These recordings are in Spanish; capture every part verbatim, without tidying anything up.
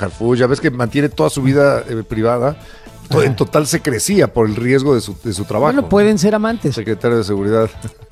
Harfuch, ya ves que mantiene toda su vida eh, privada. Ajá. En total se crecía por el riesgo de su, de su trabajo. Bueno, pueden ser amantes. Secretario de Seguridad.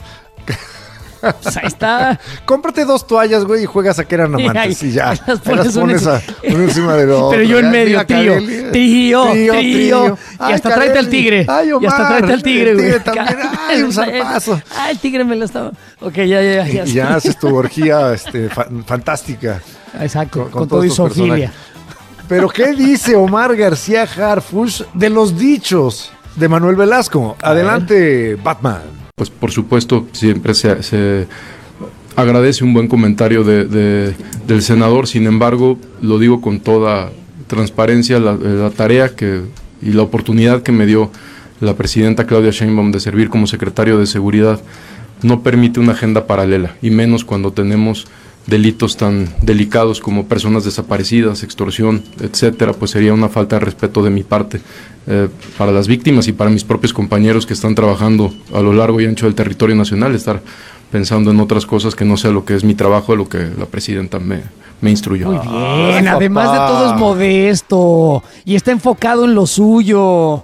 Pues ahí está. Cómprate dos toallas, güey, y juegas a que eran amantes y, y ya. Las pones, las pones a, una encima de lo Pero otro. yo en medio, trío, trío, trío, trío. Ay, y hasta Carelli. tráete al tigre. Ay, Omar, y hasta tráete al tigre, güey. El tigre también. Ay, un zarpazo. Ay, el tigre me lo estaba... Ok, ya, ya, ya. ya y ya haces tu orgía este, fa fantástica. Exacto, con, con, con todo y zoofilia. Pero ¿qué dice Omar García Harfuch de los dichos de Manuel Velasco? Adelante, Batman. Pues por supuesto, siempre se... se agradece un buen comentario de, de, del senador, sin embargo, lo digo con toda transparencia, la, la tarea que, y la oportunidad que me dio la presidenta Claudia Sheinbaum de servir como secretario de Seguridad no permite una agenda paralela, y menos cuando tenemos delitos tan delicados como personas desaparecidas, extorsión, etcétera, pues sería una falta de respeto de mi parte eh, para las víctimas y para mis propios compañeros que están trabajando a lo largo y ancho del territorio nacional, estar pensando en otras cosas que no sea lo que es mi trabajo, lo que la presidenta me, me instruyó. Muy bien, además de todo es modesto y está enfocado en lo suyo.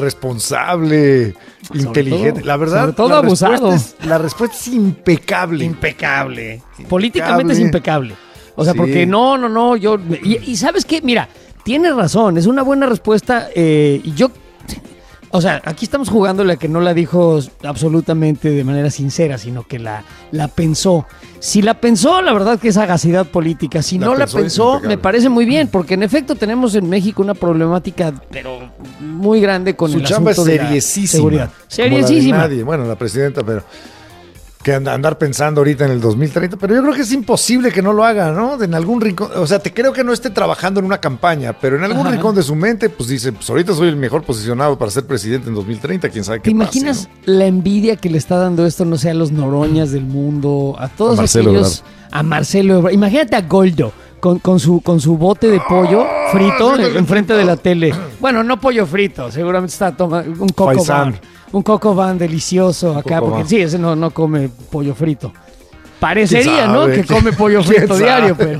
Responsable, sobre inteligente. Todo, la verdad, sobre todo la abusado. Respuesta es, la respuesta es impecable. Impecable. Políticamente es impecable. O sea, sí. porque no, no, no, yo... Y, y ¿sabes qué? Mira, tiene razón, es una buena respuesta. Eh, y yo... O sea, aquí estamos jugándole a que no la dijo absolutamente de manera sincera, sino que la, la pensó. Si la pensó, la verdad que es sagacidad política. Si la no pensó, la pensó, me parece muy bien, porque en efecto tenemos en México una problemática, pero muy grande con Su el chamba asunto es de la seguridad. Seriesísima. La nadie. Bueno, la presidenta, pero... que andar pensando ahorita en el dos mil treinta, pero yo creo que es imposible que no lo haga, ¿no? En algún rincón, o sea, te creo que no esté trabajando en una campaña, pero en algún Ajá. rincón de su mente, pues dice, pues ahorita soy el mejor posicionado para ser presidente en dos mil treinta, quién sabe qué ¿Te imaginas pase, ¿no? la envidia que le está dando esto, no sé, a los Noroñas del mundo, a todos a aquellos, Ebrard. a Marcelo Ebrard? Imagínate a Goldo con, con, su, con su bote de pollo frito oh, enfrente de la tele. Bueno, no pollo frito, seguramente está tomando un coco bar. Un coco van delicioso acá, porque van. sí, ese no, no come pollo frito. Parecería, ¿no? Que come pollo frito diario, pero...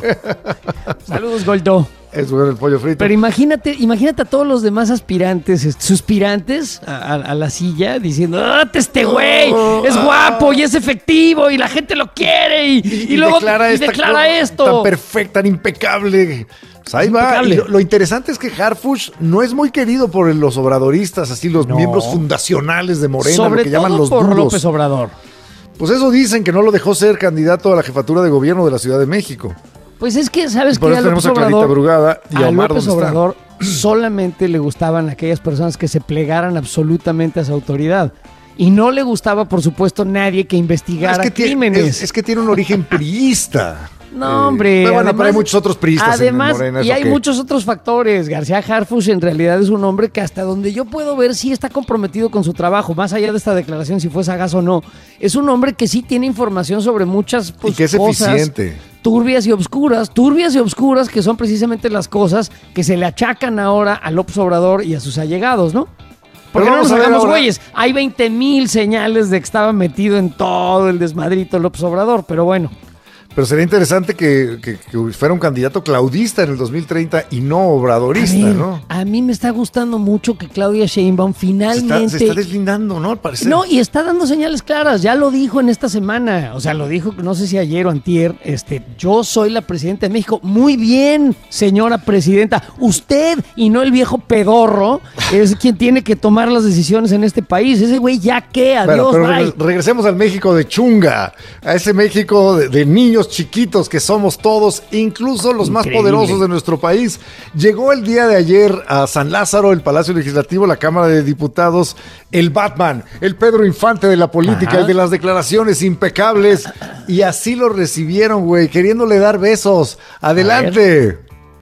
Saludos, Goldo. Es bueno el pollo frito. Pero imagínate, imagínate a todos los demás aspirantes, suspirantes a, a, a la silla, diciendo, ¡date este güey! Oh, es guapo y es efectivo y la gente lo quiere y, y, y luego declara, y esta, declara esto. Tan perfecta, tan impecable. Pues ahí va. Y lo, lo interesante es que Harfuch no es muy querido por los obradoristas, así los no. miembros fundacionales de Morena, Sobre lo que llaman los por duros. López Obrador. Pues eso dicen, que no lo dejó ser candidato a la jefatura de gobierno de la Ciudad de México. Pues es que, ¿sabes qué? Por eso tenemos a Clarita Brugada y a, a Omar, López Obrador solamente le gustaban aquellas personas que se plegaran absolutamente a su autoridad. Y no le gustaba, por supuesto, nadie que investigara es que crímenes. Tiene, es, es que tiene un origen priista. No, hombre. Eh, bueno, además, pero hay muchos otros priistas además, en Morena. Y hay que... muchos otros factores. García Harfuch en realidad es un hombre que hasta donde yo puedo ver sí está comprometido con su trabajo, más allá de esta declaración, si fue sagaz o no. Es un hombre que sí tiene información sobre muchas pues, y que es cosas eficiente. turbias y obscuras, turbias y obscuras, que son precisamente las cosas que se le achacan ahora a López Obrador y a sus allegados, ¿no? Porque no nos hagamos güeyes. Hay veinte mil señales de que estaba metido en todo el desmadrito López Obrador, pero bueno. Pero sería interesante que, que, que fuera un candidato claudista en el dos mil treinta y no obradorista, a ver, ¿no? A mí me está gustando mucho que Claudia Sheinbaum finalmente... Se está, se está deslindando, ¿no? Al parecer. No, y está dando señales claras. Ya lo dijo en esta semana. O sea, lo dijo, no sé si ayer o antier. Este, yo soy la presidenta de México. Muy bien, señora presidenta. Usted, y no el viejo pedorro, es quien tiene que tomar las decisiones en este país. Ese güey ya qué, adiós, bueno, pero bye. Regresemos al México de chunga. A ese México de, de niños chiquitos que somos todos, incluso los Increíble. más poderosos de nuestro país. Llegó el día de ayer a San Lázaro, el Palacio Legislativo, la Cámara de Diputados, el Batman, el Pedro Infante de la política, Ajá. el de las declaraciones impecables, y así lo recibieron, güey, queriéndole dar besos. Adelante.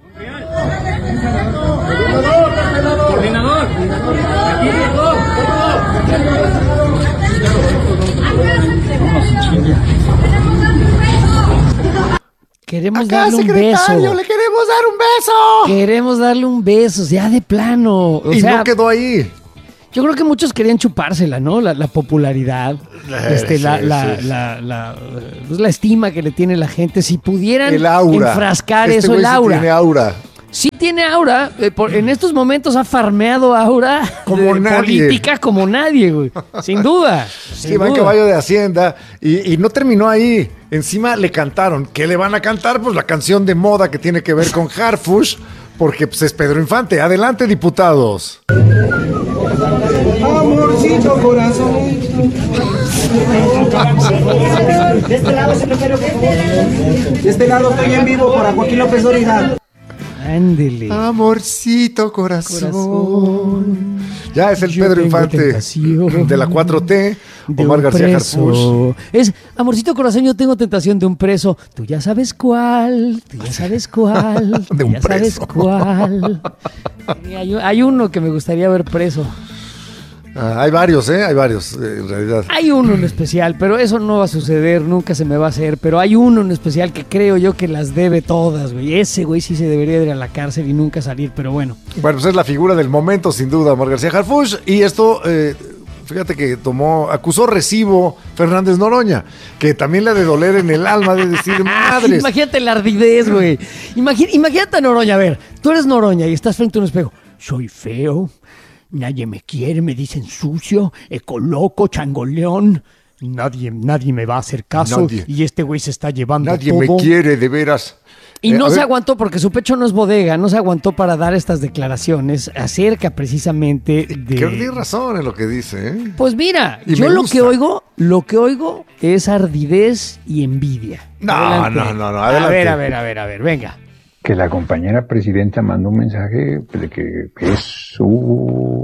Coordinador, Queremos Acá, darle un beso. Le queremos dar un beso. Queremos darle un beso, ya de plano. O y sea, no quedó ahí. Yo creo que muchos querían chupársela, ¿no? La, la popularidad, eh, este, sí, la, la, sí. la, la, pues la estima que le tiene la gente. Si pudieran el aura. enfrascar este eso, el aura. Sí tiene aura. sí tiene aura. Eh, por, en estos momentos ha farmeado aura como de nadie. política como nadie, güey. Sin duda. Sin Sí, va en duda. caballo de Hacienda y, y no terminó ahí. Encima le cantaron. ¿Qué le van a cantar? Pues la canción de moda que tiene que ver con Harfush, porque pues, es Pedro Infante. Adelante, diputados. Amorcito corazón. De este lado, secretario. De este lado estoy en vivo para Joaquín López Dóriga. Ándele. Amorcito corazón. Corazón. Ya es el Yo Pedro tengo Infante tentación de la cuatro T. de Omar un García preso. Harfush. Es, amorcito corazón, yo tengo tentación de un preso. Tú ya sabes cuál, tú ya sabes cuál, tú De un ya sabes preso. cuál. Sí, hay, hay uno que me gustaría ver preso. Ah, hay varios, ¿eh? Hay varios, eh, en realidad. Hay uno en especial, pero eso no va a suceder, nunca se me va a hacer. Pero hay uno en especial que creo yo que las debe todas, güey. Ese güey sí se debería ir a la cárcel y nunca salir, pero bueno. Bueno, pues es la figura del momento, sin duda, Omar García Harfush. Y esto, eh, fíjate que tomó, acusó recibo Fernández Noroña, que también le ha de doler en el alma de decir, madres. Imagínate la ardidez, güey. Imagi- imagínate a Noroña, a ver, tú eres Noroña y estás frente a un espejo. Soy feo, nadie me quiere, me dicen sucio, ecoloco, changoleón. Nadie, nadie me va a hacer caso Nadie. y este güey se está llevando Nadie todo. me quiere, de veras. Y Eh, no a se ver, aguantó porque su pecho no es bodega, no se aguantó para dar estas declaraciones acerca precisamente que de... tiene razón en lo que dice, ¿eh? Pues mira, Y yo me lo gusta. que oigo, lo que oigo es ardidez y envidia. No, Adelante. no, no, no, A adelante. ver, a ver, a ver, a ver, venga. Que la compañera presidenta mandó un mensaje de que es su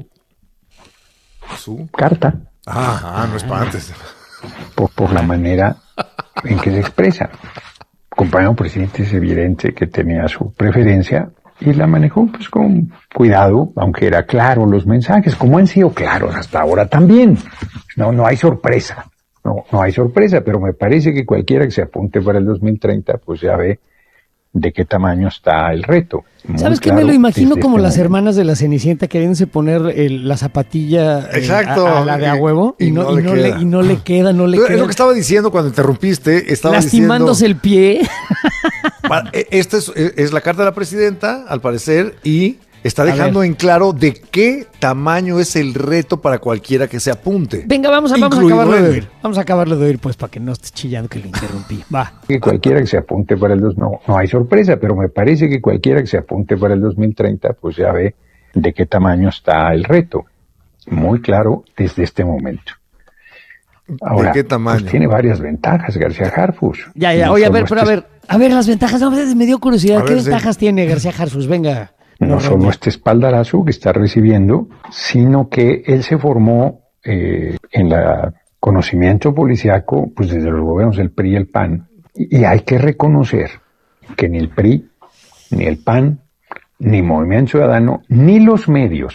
Su- carta Ah, ah, no es para antes. por, por la manera en que se expresa. Compañero presidente es evidente que tenía su preferencia y la manejó pues con cuidado, aunque era claro los mensajes, como han sido claros hasta ahora también. No, no hay sorpresa, no, no hay sorpresa, pero me parece que cualquiera que se apunte para el dos mil treinta pues ya ve de qué tamaño está el reto. Muy ¿Sabes qué? claro Me lo imagino desde como este las momento. hermanas de la Cenicienta queriéndose poner el- la zapatilla eh, Exacto. a, a la de a huevo y, Y no, no y le no queda. le, y no le queda, no le Es queda. lo que estaba diciendo cuando interrumpiste. Estaba Lastimándose diciendo, el pie. pa- e- Esta es, es la carta de la presidenta, al parecer, y está A dejando ver. en claro de qué tamaño es el reto para cualquiera que se apunte. Venga, vamos a, vamos a Incluido acabarlo de él. oír. Vamos a acabarlo de oír, pues, para que no estés chillando que lo interrumpí. Va. Que cualquiera que se apunte para el dos no, no hay sorpresa, pero me parece que cualquiera que se apunte para el dos mil treinta pues ya ve de qué tamaño está el reto. Muy claro desde este momento. Ahora, qué tamaño? pues tiene varias ventajas García Harfush. Ya, ya. No Oye, a solo ver, pero a este- ver. A ver, las ventajas. No, me dio curiosidad. A ¿Qué ver, sí. ventajas tiene García Harfush? Venga. No Noroña. solo este espaldarazo que está recibiendo, sino que él se formó eh, en el conocimiento policiaco, pues desde los gobiernos del P R I y el P A N. Y, y hay que reconocer que ni el P R I, ni el P A N, ni Movimiento Ciudadano, ni los medios,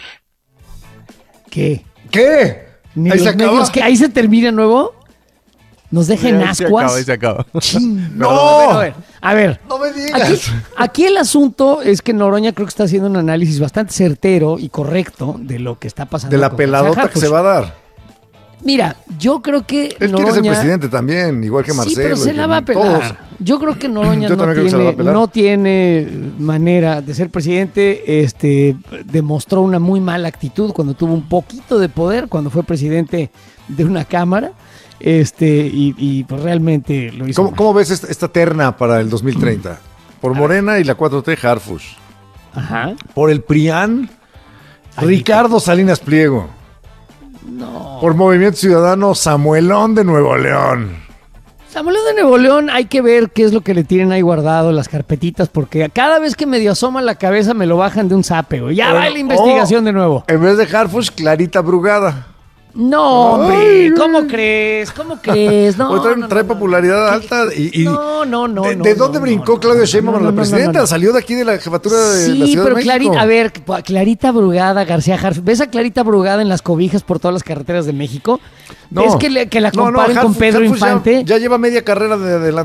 ¿Qué? ¿Qué? Ni Ahí los se acaba. medios, ¿qué? ¿Ahí se termina de nuevo? ¿Nos deja en Ya se acaba, ascuas? se acaba. Chin. No. A ver, a ver. No me digas. Aquí, aquí el asunto es que Noroña creo que está haciendo un análisis bastante certero y correcto de lo que está pasando. De la con García peladota que Harfush. se va a dar. Mira, yo creo que Él Noroña... quiere ser presidente también, igual que Marcelo. Sí, pero se y la que va a pelar. todos. Yo creo que Noroña Yo no también creo que se la va a tiene, pelar. no tiene manera de ser presidente. Este, demostró una muy mala actitud cuando tuvo un poquito de poder, cuando fue presidente de una cámara. Este, y, y pues realmente lo hizo. ¿Cómo, mal. cómo ves esta, esta terna para el dos mil treinta? Por Morena y la cuatro T, Harfush. Ajá. Por el PRIAN, Ay, Ricardo Salinas Pliego. No. Por Movimiento Ciudadano, Samuelón de Nuevo León. Samuel de Nuevo León, hay que ver qué es lo que le tienen ahí guardado, las carpetitas, porque cada vez que medio asoma la cabeza me lo bajan de un zape, güey. Ya O- va la investigación o, de nuevo. En vez de Harfush, Clarita Brugada. No, hombre, Ay, ¿cómo güey. crees? ¿Cómo crees? No, Hoy trae, no, trae no, no. popularidad alta. Y, y No, no, no, ¿De, no, de dónde no, brincó no, Claudia no, Sheinbaum no, a la no, no, presidenta? no, no. Salió de aquí de la jefatura de la Sí, Ciudad pero de México. Clarita, a ver, Clarita Brugada, García Harfush, ¿ves a Clarita Brugada en las cobijas por todas las carreteras de México? No. ¿Ves que, le- que la No, no, comparen con Harfush- Pedro Harfush ya- Infante? Ya, lleva media carrera de adelanto.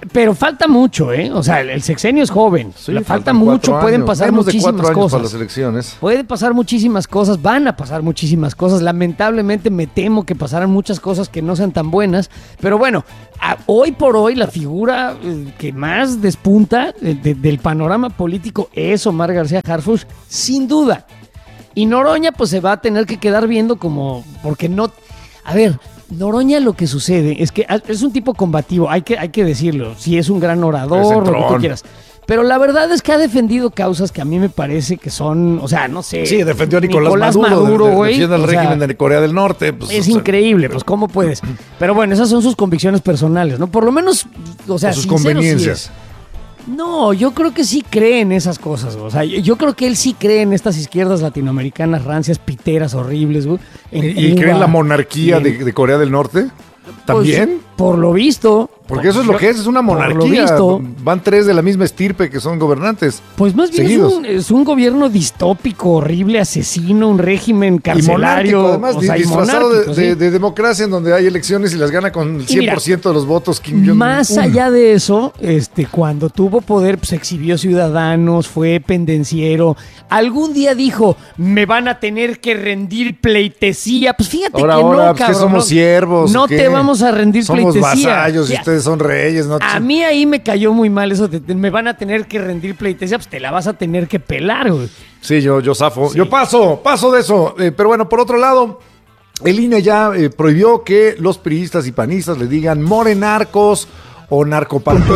Pero falta mucho, ¿eh? O sea, el, el sexenio es joven. Sí, Le falta faltan mucho, cuatro pueden años. pasar Menos de muchísimas cuatro años cosas. para las elecciones. Pueden pasar muchísimas cosas, van a pasar muchísimas cosas. Lamentablemente me temo que pasarán muchas cosas que no sean tan buenas. Pero bueno, a, hoy por hoy la figura eh, que más despunta de, de, del panorama político es Omar García Harfuch, sin duda. Y Noroña pues se va a tener que quedar viendo como, porque no, a ver, Noroña lo que sucede es que es un tipo combativo, hay que, hay que decirlo, sí es un gran orador, lo que tú quieras. Pero la verdad es que ha defendido causas que a mí me parece que son, o sea, no sé. Sí, defendió a Nicolás, Nicolás Maduro, Maduro, de, güey. defiende el O sea, régimen de Corea del Norte. Pues, es o sea, increíble, pues cómo puedes. Pero bueno, esas son sus convicciones personales, ¿no? Por lo menos, o sea, sus sincero sí conveniencias. es. No, yo creo que sí cree en esas cosas, güey. O sea, yo, yo creo que él sí cree en estas izquierdas latinoamericanas rancias, piteras, horribles, güey. En ¿Y, y Cuba, cree en la monarquía en- de, de Corea del Norte? ¿También? Pues, por lo visto. Porque eso es lo que es, es una por lo monarquía. visto, Van tres de la misma estirpe que son gobernantes. Pues más bien es seguidos. un, es un gobierno distópico, horrible, asesino, un régimen Y carcelario. monárquico, además, o sea, y disfrazado de, monárquico, de- sí. de democracia en donde hay elecciones y las gana con el Y mira, cien por ciento de los votos Kim Jong-un. Más allá de eso, este, cuando tuvo poder, pues exhibió ciudadanos, fue pendenciero. Algún día dijo, me van a tener que rendir pleitesía. Pues fíjate Ahora, que ahora, no, pues, ¿qué cabrón. somos no- siervos, No o qué? te vamos a rendir Somos pleitesía. vasallos y Ya, ustedes son reyes, ¿no? A mí ahí me cayó muy mal eso de, de, me van a tener que rendir pleitesía, pues te la vas a tener que pelar, güey. Sí, yo, yo zafo. Sí. Yo paso, paso de eso. Eh, pero bueno, por otro lado, el I N E ya eh, prohibió que los priistas y panistas le digan morenarcos o narcopartido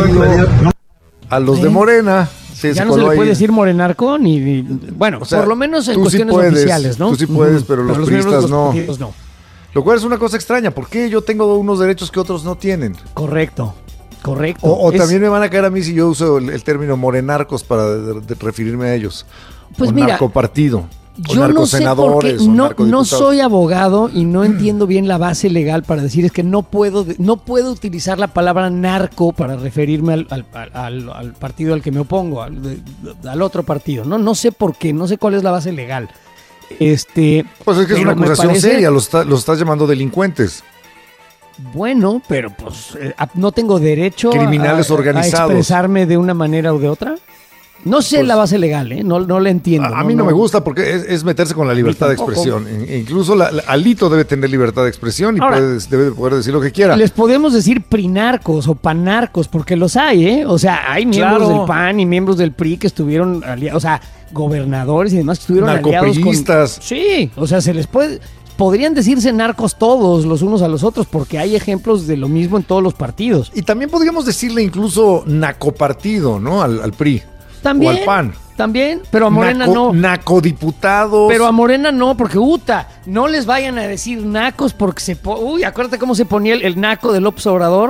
a los de ¿Eh? Morena. Sí, Ya se no se coló le ahí. puede decir morenarco ni, ni- bueno, O sea, por lo menos en tú sí cuestiones puedes, oficiales, ¿no? tú sí puedes, Ujú. pero los miembros de priistas los no. partidos no. Lo cual es una cosa extraña. ¿Por qué yo tengo unos derechos que otros no tienen? Correcto, correcto. O, o Es- también me van a caer a mí si yo uso el, el término morenarcos para de- de referirme a ellos. Pues o mira, narcopartido. O Yo no sé por qué, narcosenadores, o no, no narcodiputados. soy abogado y no entiendo bien la base legal para decir es que no puedo, de- no puedo utilizar la palabra narco para referirme al, al- al- al partido al que me opongo, al, de- al otro partido. No, no sé por qué, no sé cuál es la base legal. Este, Pues es que es pero una me acusación parece- seria, los, está- los estás llamando delincuentes. Bueno, pero pues eh, a- no tengo derecho a- Criminales a, organizados. a expresarme de una manera u de otra. No sé Pues- la base legal, ¿eh? No, no la entiendo. A, a mí no, me gusta porque es, es meterse con la libertad de tampoco. expresión. E- incluso la, la- Alito debe tener libertad de expresión y Ahora, puede, debe poder decir lo que quiera. Les podemos decir prinarcos o panarcos, porque los hay, ¿eh? O sea, hay miembros Claro. del P A N y miembros del P R I que estuvieron aliados, o sea, gobernadores y demás que estuvieron aliados con... Narcopriistas. Sí, o sea, se les puede... Podrían decirse narcos todos los unos a los otros, porque hay ejemplos de lo mismo en todos los partidos. Y también podríamos decirle incluso nacopartido, ¿no? Al, al P R I. También. O al P A N. También, pero a Morena Naco- no. Nacodiputados. Pero a Morena no, porque Uta, no les vayan a decir nacos porque se... po- Uy, acuérdate cómo se ponía el, el naco de López Obrador.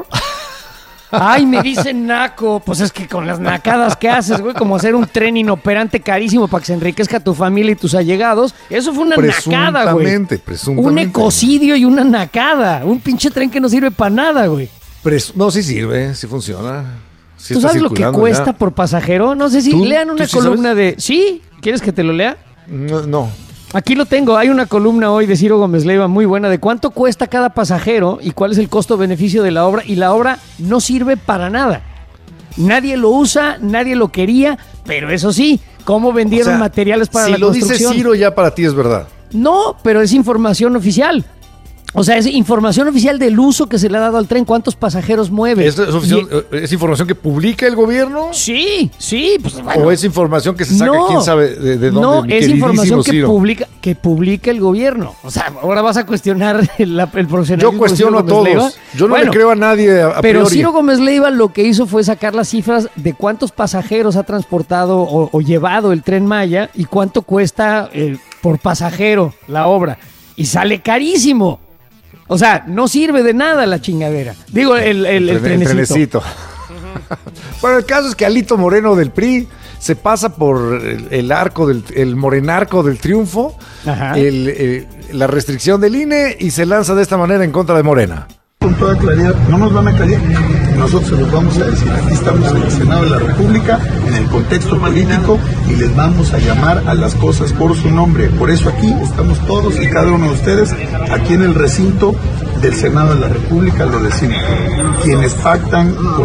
Ay, me dicen naco. Pues es que con las nacadas que haces, güey, como hacer un tren inoperante carísimo para que se enriquezca tu familia y tus allegados. Eso fue una nacada, güey. Presuntamente, presuntamente. Un ecocidio y una nacada. Un pinche tren que no sirve para nada, güey. Pres- no, sí sirve, sí funciona. Sí ¿Tú está sabes lo que circulando cuesta ya. por pasajero? No sé si ¿Tú- lean tú una sí columna sabes? de... ¿Sí? ¿Quieres que te lo lea? No, no. Aquí lo tengo, hay una columna hoy de Ciro Gómez Leiva muy buena de cuánto cuesta cada pasajero y cuál es el costo-beneficio de la obra, y la obra no sirve para nada. Nadie lo usa, nadie lo quería, pero eso sí, ¿cómo vendieron O sea, materiales para si la lo dice construcción? Ciro, ya para ti es verdad. No, pero es información oficial. O sea, es información oficial del uso que se le ha dado al tren, cuántos pasajeros mueve. ¿Es, es oficial- Y- ¿es información que publica el gobierno? Sí, sí, pues bueno. ¿O es información que se saca No, quién sabe de, de dónde? No, mi es queridísimo información que Ciro? publica, que publica el gobierno. O sea, ahora vas a cuestionar el, el profesionalismo. Yo cuestiono de a Ciro Gómez todos. Leiva. Yo no Bueno, le creo a nadie a, a Pero priori. Ciro Gómez Leiva lo que hizo fue sacar las cifras de cuántos pasajeros ha transportado o, o llevado el Tren Maya y cuánto cuesta eh, por pasajero la obra. Y sale carísimo. O sea, no sirve de nada la chingadera. Digo, el, el, el, tren- trenecito. Bueno, el caso es que Alito Moreno del P R I se pasa por el, el arco del el morenarco del triunfo, Ajá. el, eh, la restricción del I N E y se lanza de esta manera en contra de Morena. Con toda claridad, no nos van a callar. Nosotros se los vamos a decir. Aquí estamos en el Senado de la República, en el contexto político, y les vamos a llamar a las cosas por su nombre. Por eso aquí estamos todos y cada uno de ustedes, aquí en el recinto del Senado de la República, lo decimos. Quienes pactan con los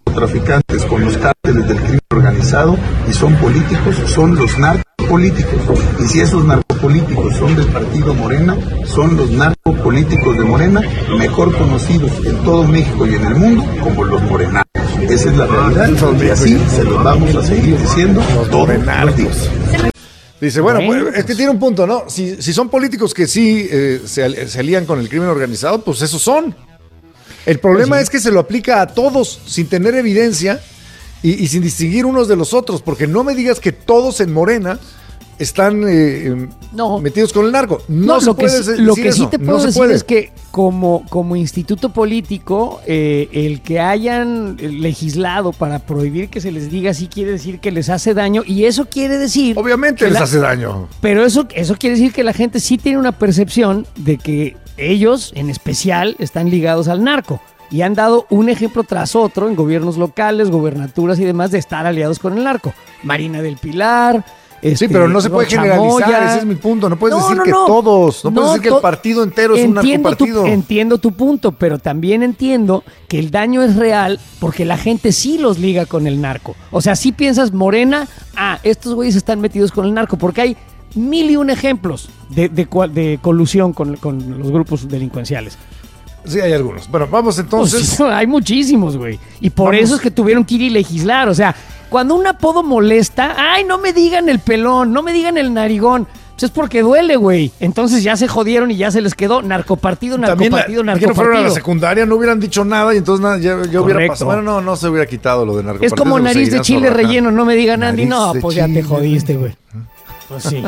narcotraficantes con los cárteles del crimen organizado y son políticos, son los narcopolíticos. Y si esos narcopolíticos son del partido Morena, son los narcopolíticos de Morena, mejor conocidos en todo México y en el mundo como los morenanos. Esa es la realidad y así se los vamos a seguir diciendo todos los días. Dice, bueno, pues, es que tiene un punto, ¿no? Si, si son políticos que sí eh, se, se alían con el crimen organizado, pues esos son. El problema sí. es que se lo aplica a todos sin tener evidencia y, y sin distinguir unos de los otros, porque no me digas que todos en Morena están eh, no. metidos con el narco. No, no se lo puede que, decir Lo que sí eso. te puedo no decir es que como, como instituto político, eh, el que hayan legislado para prohibir que se les diga así quiere decir que les hace daño, y eso quiere decir... Obviamente les la, hace daño. Pero eso, eso quiere decir que la gente sí tiene una percepción de que ellos, en especial, están ligados al narco. Y han dado un ejemplo tras otro en gobiernos locales, gobernaturas y demás de estar aliados con el narco. Marina del Pilar... Este, sí, pero no se puede generalizar, Chamoya. Ese es mi punto. No puedes no, decir no, que no. todos, no, no puedes decir que el partido entero es un narcopartido. Tu, entiendo tu punto, pero también entiendo que el daño es real porque la gente sí los liga con el narco. O sea, si piensas Morena, ah, estos güeyes están metidos con el narco, porque hay mil y un ejemplos de, de, de colusión con, con los grupos delincuenciales. Sí, hay algunos. Bueno, vamos entonces. Pues, hay muchísimos, güey. Y por vamos. eso es que tuvieron que ir y legislar. O sea, cuando un apodo molesta, ay, no me digan el pelón, no me digan el narigón. Pues es porque duele, güey. Entonces ya se jodieron y ya se les quedó narcopartido, narcopartido, narcopartido. Que fueron a la secundaria, no hubieran dicho nada y entonces nada, ya, ya hubiera pasado. Bueno, no, no se hubiera quitado lo de narcopartido. Es como nariz de chile relleno, no me digan Andy. No, pues ya te jodiste, güey. Pues sí.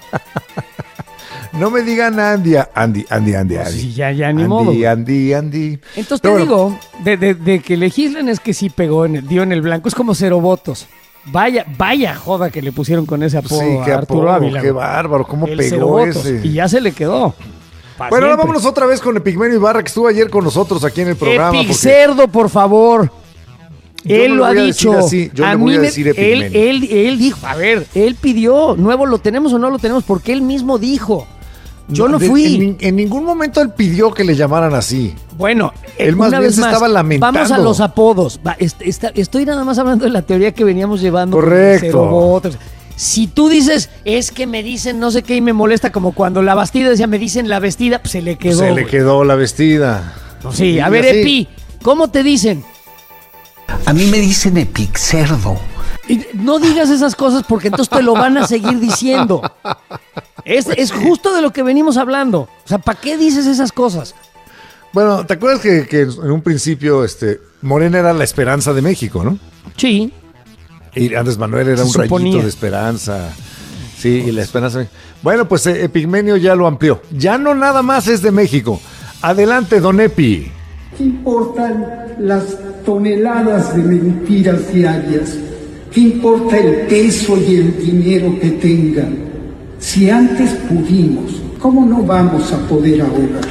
No me digan Andy, Andy, Andy, Andy, pues Andy. Sí, ya, ya, ni Andy, modo. Andy, Andy, Andy. Entonces te bueno. digo, de, de, de que legislen es que sí pegó, en el, dio en el blanco. Es como cero votos. Vaya, vaya joda que le pusieron con ese apodo sí, qué a Arturo apodo, Ávila. Qué bárbaro, cómo el pegó ese. Y ya se le quedó. Bueno, ahora vámonos otra vez con Epigmenio Ibarra, que estuvo ayer con nosotros aquí en el programa. Epic Cerdo, por favor. Yo él no lo ha a dicho. Así. Yo a le mí voy a me, decir él, él, él dijo, a ver, él pidió, nuevo lo tenemos o no lo tenemos, porque él mismo dijo. Yo no, no fui. De, en, en ningún momento él pidió que le llamaran así. Bueno, él más bien se estaba lamentando. Vamos a los apodos. Va, est, est, estoy nada más hablando de la teoría que veníamos llevando. Correcto. Si tú dices, es que me dicen no sé qué y me molesta, como cuando la Bastida decía, me dicen la vestida, pues se le quedó. Se wey. le quedó la vestida. Pues sí, a ver, así. Epi, ¿cómo te dicen? A mí me dicen Epic Cerdo. Y no digas esas cosas porque entonces te lo van a seguir diciendo. Es, es justo de lo que venimos hablando. O sea, ¿para qué dices esas cosas? Bueno, ¿te acuerdas que, que en un principio este, Morena era la esperanza de México, no? Sí. Y Andrés Manuel era un suponía. rayito de esperanza. Sí, y la esperanza. Bueno, pues eh, Epigmenio ya lo amplió. Ya no nada más es de México. Adelante, don Epi. ¿Qué importan las toneladas de mentiras diarias? ¿Qué importa el peso y el dinero que tengan? Si antes pudimos, ¿cómo no vamos a poder ahora?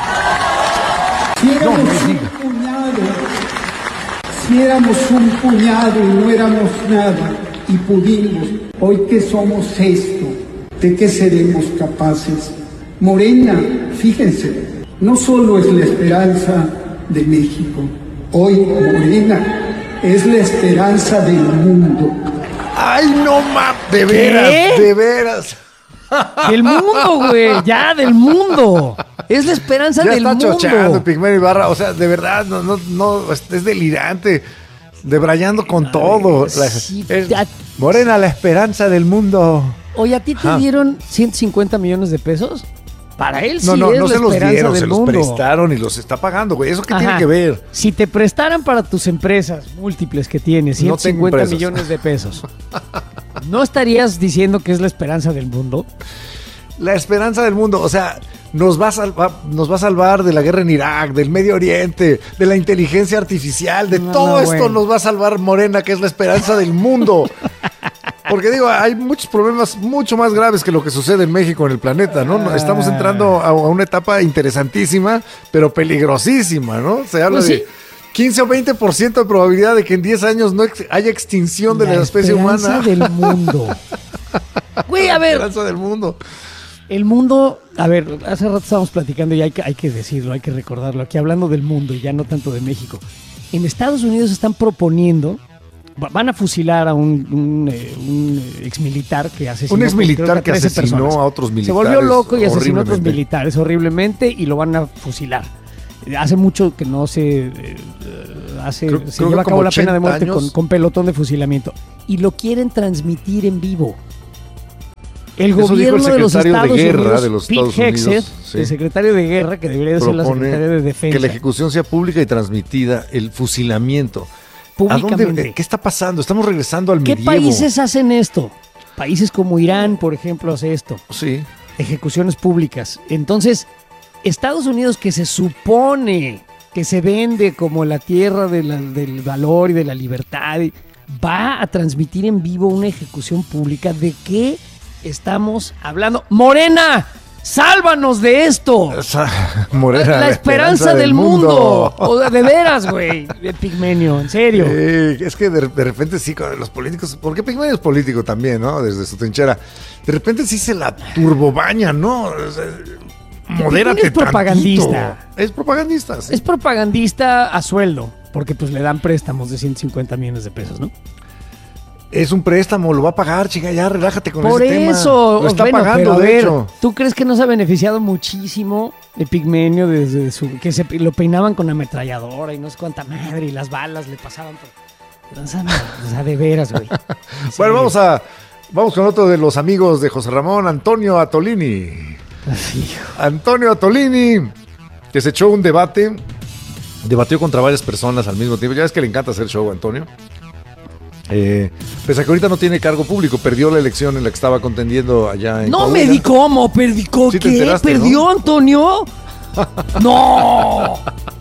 Si éramos no, un puñado, si éramos un puñado y no éramos nada, y pudimos, hoy que somos esto, ¿de qué seremos capaces? Morena, fíjense, no solo es la esperanza de México, hoy Morena es la esperanza del mundo. ¡Ay, no mames! De veras, ¿qué? De veras. Del mundo, güey, ya, del mundo. Es la esperanza ya del está mundo. Chocheando, Epigmenio Ibarra, o sea, de verdad, no, no, no, es delirante. Debrayando con Ay, todo. Sí, es, ya... Morena, la esperanza del mundo. Oye, ¿a ti te Ajá. dieron ciento cincuenta millones de pesos? Para él sí no, no, es no la se los dieron, del se mundo. los prestaron y los está pagando, güey. ¿Eso qué Ajá. tiene que ver? Si te prestaran para tus empresas múltiples que tienes, ciento cincuenta no millones de pesos, ¿no estarías diciendo que es la esperanza del mundo? La esperanza del mundo, o sea, nos va a salvar, nos va a salvar de la guerra en Irak, del Medio Oriente, de la inteligencia artificial, de no, todo no, esto bueno. Nos va a salvar Morena, que es la esperanza del mundo. Porque digo, hay muchos problemas mucho más graves que lo que sucede en México, en el planeta, ¿no? Estamos entrando a una etapa interesantísima, pero peligrosísima, ¿no? Se habla pues sí. de quince o veinte por ciento de probabilidad de que en diez años no ex- haya extinción de la, la especie humana. La esperanza del mundo. Güey, a ver. La esperanza del mundo. El mundo, a ver, hace rato estábamos platicando y hay que, hay que decirlo, hay que recordarlo, aquí hablando del mundo y ya no tanto de México. en Estados Unidos están proponiendo, van a fusilar a un, un, eh, un exmilitar que asesinó, un exmilitar que, que asesinó personas. a otros militares. Se volvió loco y asesinó a otros militares horriblemente y lo van a fusilar. Hace mucho que no se eh, hace creo, se creo lleva a cabo la pena de muerte con, años. con pelotón de fusilamiento y lo quieren transmitir en vivo. El Eso gobierno dijo el de los Estados de guerra Unidos, de los Pete Estados Hegseth, Unidos, sí. el secretario de guerra, que debería de ser la secretaria de defensa, que la ejecución sea pública y transmitida, el fusilamiento. Públicamente. ¿A dónde, ¿Qué está pasando? Estamos regresando al ¿Qué medievo. países hacen esto? Países como Irán, por ejemplo, hace esto. Sí. Ejecuciones públicas. Entonces, Estados Unidos, que se supone que se vende como la tierra de la, del valor y de la libertad, va a transmitir en vivo una ejecución pública. ¿De qué estamos hablando? ¡Morena! ¡Sálvanos de esto! Morena, la, la esperanza, esperanza del, del mundo. mundo. O de, de veras, güey. Pigmenio, en serio. Eh, es que de, de repente sí, con los políticos, porque Pigmenio es político también, ¿no? Desde su trinchera. De repente sí se la turbobaña, ¿no? O sea, modérate es propagandista. Tantito. Es propagandista, sí. Es propagandista a sueldo, porque pues le dan préstamos de ciento cincuenta millones de pesos, ¿no? Es un préstamo, lo va a pagar, chica, ya relájate con Por ese eso, tema. Lo está bueno, pagando, pero a de ver, hecho. ¿tú crees que no se ha beneficiado muchísimo de Pigmenio desde su que se lo peinaban con ametralladora y no sé cuánta madre y las balas le pasaban por... O sea, no, o sea, de veras, güey. Sí. Bueno, vamos a vamos con otro de los amigos de José Ramón, Antonio Atolini. Así. Antonio Atolini, que se echó un debate, debatió contra varias personas al mismo tiempo. Ya ves que le encanta hacer show, Antonio. Eh, pese a que ahorita no tiene cargo público, perdió la elección en la que estaba contendiendo allá en No Coahuila. me di cómo, perdí, ¿qué? ¿Sí enteraste, ¿Perdió, no? Antonio? ¡No!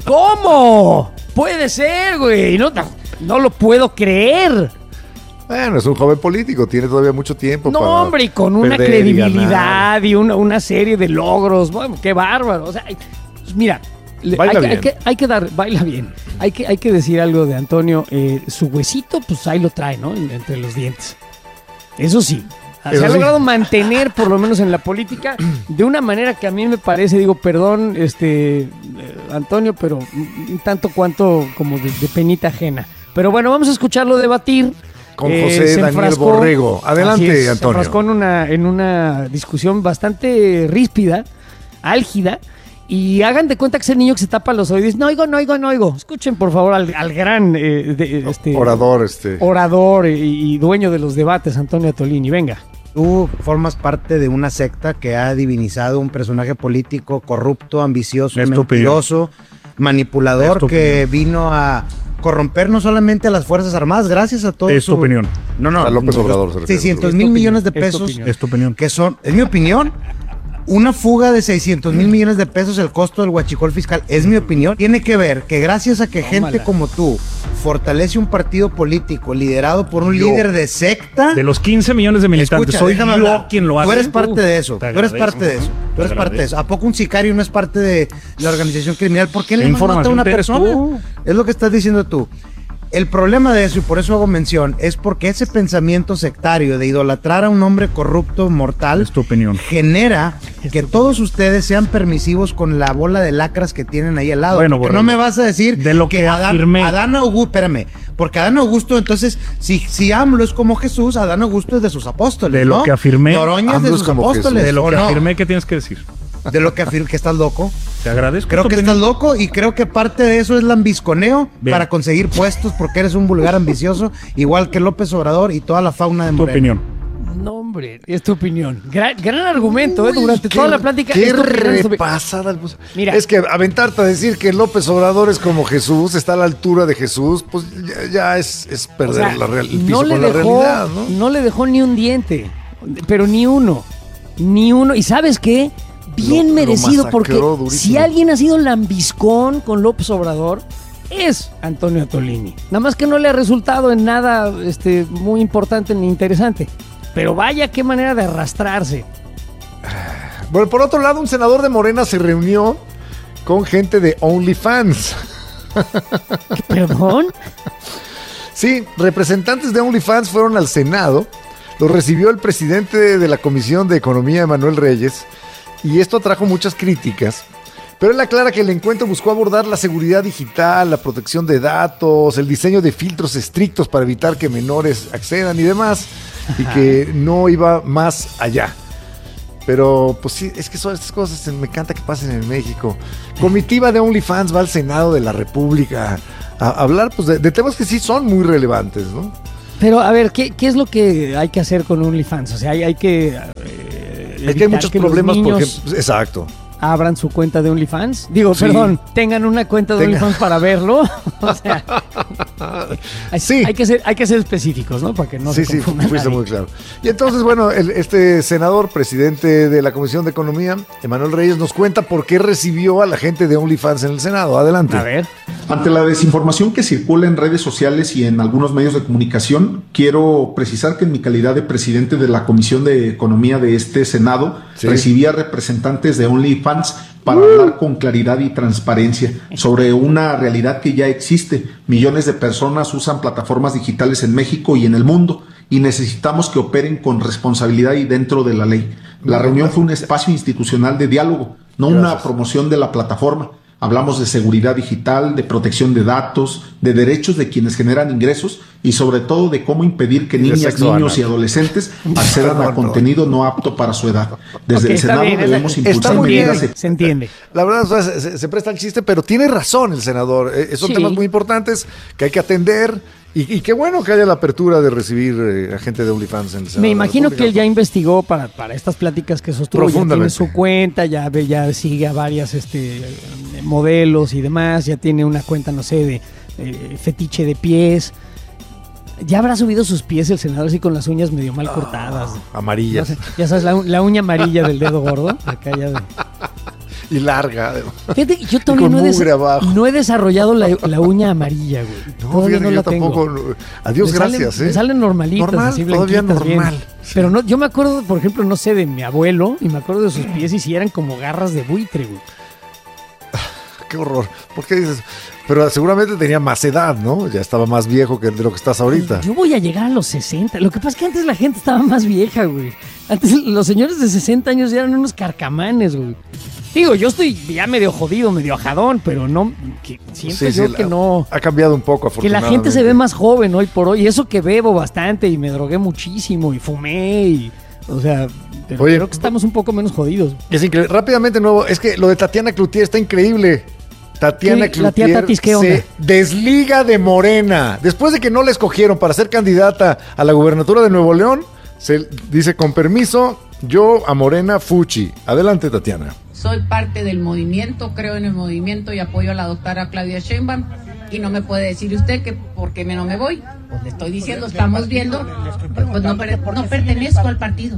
¿Cómo? Puede ser, güey. No, no lo puedo creer. Bueno, es un joven político, tiene todavía mucho tiempo. No, para hombre, y con una credibilidad y, y una, una serie de logros. Bueno, qué bárbaro. O sea, pues mira, baila hay, bien. Hay, que, hay que dar, baila bien. Hay que, hay que decir algo de Antonio. Eh, su huesito, pues ahí lo trae, ¿no? Entre los dientes. Eso sí. Eso se ha sí. logrado mantener, por lo menos en la política, de una manera que a mí me parece, digo, perdón, este, eh, Antonio, pero un tanto cuanto como de, de penita ajena. Pero bueno, vamos a escucharlo debatir. Con Eh, José se Daniel enfrascó- Borrego. Adelante, así es, Antonio. Se enfrascó en una, en una discusión bastante ríspida, álgida, y hagan de cuenta que es el niño que se tapa los oídos. No oigo, no oigo, no oigo. Escuchen, por favor, al, al gran eh, de- este, Orador, este. orador y, y dueño de los debates, Antonio Atolini. Venga. Tú formas parte de una secta que ha divinizado un personaje político corrupto, ambicioso, Es tu mentiroso, manipulador, Es tu que vino a corromper no solamente a las Fuerzas Armadas, gracias a todo Es su... tu opinión. No, no. A López Obrador se refiere. seiscientos Es tu mil opinión, millones de es tu pesos, opinión. Es tu opinión. que son, es mi opinión, una fuga de seiscientos mil millones de pesos el costo del huachicol fiscal. Es mi opinión. Tiene que ver que gracias a que Tómala. gente como tú fortalece un partido político liderado por un Yo. líder de secta... De los quince millones de militantes, Escucha, soy déjame yo hablar. quien lo hace. Tú eres parte de eso. Te Tú eres agradezco. parte de eso. Tú Te eres parte de eso. agradezco. ¿A poco un sicario no es parte de la organización criminal? ¿Por qué le ¿Qué mata a información una tienes persona? tú? Es lo que estás diciendo tú. El problema de eso, y por eso hago mención, es porque ese pensamiento sectario de idolatrar a un hombre corrupto, mortal, Es tu opinión. genera que todos ustedes sean permisivos con la bola de lacras que tienen ahí al lado. Bueno, Porque Borrego, no me vas a decir de lo que Adán, afirmé. Adán Augusto, espérame, porque Adán Augusto, entonces, si, si AMLO es como Jesús, Adán Augusto es de sus apóstoles, De lo ¿no? que afirmé. Noroña es de AMLO es sus como apóstoles. Jesús. De lo ¿o que no? afirmé, ¿qué tienes que decir? De lo que afirmé que estás loco. Te agradezco. Creo tu que opinión. estás loco y creo que parte de eso es lambisconeo Bien. para conseguir puestos porque eres un vulgar ambicioso, igual que López Obrador y toda la fauna de Tu Morena. opinión. No, hombre, es tu opinión. Gran, gran argumento, ¿eh? Uy, Durante qué- toda la plática. Qué es tu opinión, es tu opinión. repasada. el bus- Mira. Es que aventarte a decir que López Obrador es como Jesús, está a la altura de Jesús, pues ya, ya es, es O perder sea, la real- el piso no le con la dejó, realidad, ¿no? no le dejó ni un diente, pero ni uno, ni uno. ¿Y sabes qué? Bien Lo- lo merecido, porque masacró durísimo. si alguien ha sido lambiscón con López Obrador, es Antonio Atolini. Nada más que no le ha resultado en nada este, muy importante ni interesante. Pero vaya qué manera de arrastrarse. Bueno, por otro lado, un senador de Morena se reunió con gente de OnlyFans. ¿Perdón? Sí, representantes de OnlyFans fueron al Senado, los recibió el presidente de la Comisión de Economía, Manuel Reyes, y esto atrajo muchas críticas, Pero él aclara que el encuentro buscó abordar la seguridad digital, la protección de datos, el diseño de filtros estrictos para evitar que menores accedan y demás, Ajá. y que no iba más allá. Pero, pues sí, es que son estas cosas, me encanta que pasen en México. Comitiva de OnlyFans va al Senado de la República a hablar pues, de, de temas que sí son muy relevantes, ¿no? Pero, a ver, ¿qué, qué es lo que hay que hacer con OnlyFans? O sea, hay, hay que... Eh, es que hay muchos que problemas, los por ejemplo. Exacto. Abran su cuenta de OnlyFans. Digo, sí. perdón, tengan una cuenta de Tenga. OnlyFans para verlo. O sea, hay, sí. hay, que ser, hay que ser específicos, ¿no? Para que no sí, se confunda. Sí, fuiste muy claro. Y entonces, bueno, el, este senador, presidente de la Comisión de Economía, Emanuel Reyes, nos cuenta por qué recibió a la gente de OnlyFans en el Senado. Adelante. A ver. Ante la desinformación que circula en redes sociales y en algunos medios de comunicación, quiero precisar que en mi calidad de presidente de la Comisión de Economía de este Senado, sí. recibí a representantes de OnlyFans para uh. hablar con claridad y transparencia sobre una realidad que ya existe. Millones de personas usan plataformas digitales en México y en el mundo y necesitamos que operen con responsabilidad y dentro de la ley. La reunión fue un espacio institucional de diálogo, no Gracias. Una promoción de la plataforma. Hablamos de seguridad digital, de protección de datos, de derechos de quienes generan ingresos y sobre todo de cómo impedir que niñas, niños y adolescentes accedan a contenido no apto para su edad. Desde okay, el Senado bien, debemos impulsar medidas. Bien, se entiende. La verdad, o sea, se, se presta el chiste, pero tiene razón el senador. Eh, son sí. temas muy importantes que hay que atender. Y, y qué bueno que haya la apertura de recibir eh, a gente de OnlyFans en el Senado. Me imagino que él ya investigó para, para estas pláticas que sostuvo, ya tiene su cuenta, ya ve, ya sigue a varias este, modelos y demás, ya tiene una cuenta, no sé, de eh, fetiche de pies. Ya habrá subido sus pies el senador así con las uñas medio mal cortadas. Oh, amarillas. No sé, ya sabes, la, la uña amarilla del dedo gordo. Acá ya de... Y larga. Fíjate, yo todavía no he, des- no he desarrollado la, la uña amarilla, güey. No, todavía fíjate, no yo la tampoco. tengo. Adiós, me gracias. Salen, ¿eh? Me salen normalitas, normal, así todavía normal. Sí. Pero no, yo me acuerdo, por ejemplo, no sé, de mi abuelo, y me acuerdo de sus pies y si eran como garras de buitre, güey. Qué horror. ¿Por qué dices? Pero seguramente tenía más edad, ¿no? Ya estaba más viejo que de lo que estás ahorita. Yo voy a llegar a los sesenta. Lo que pasa es que antes la gente estaba más vieja, güey. Antes los señores de sesenta años ya eran unos carcamanes, güey. Digo, yo estoy ya medio jodido, medio ajadón, pero no, que siento sí, yo sí, que la, no... Ha cambiado un poco, afortunadamente. Que la gente se ve más joven hoy por hoy, y eso que bebo bastante, y me drogué muchísimo, y fumé, y... O sea, pero Oye, creo que estamos un poco menos jodidos. Es increíble. Rápidamente, nuevo, es que lo de Tatiana Cloutier está increíble. Tatiana Cloutier se desliga de Morena. Después de que no la escogieron para ser candidata a la gubernatura de Nuevo León, se dice, con permiso, yo a Morena fuchi. Adelante, Tatiana. Soy parte del movimiento, creo en el movimiento y apoyo a la doctora Claudia Sheinbaum. Y no me puede decir usted que por qué me no me voy. Pues le estoy diciendo, estamos viendo, pues no, no pertenezco al partido.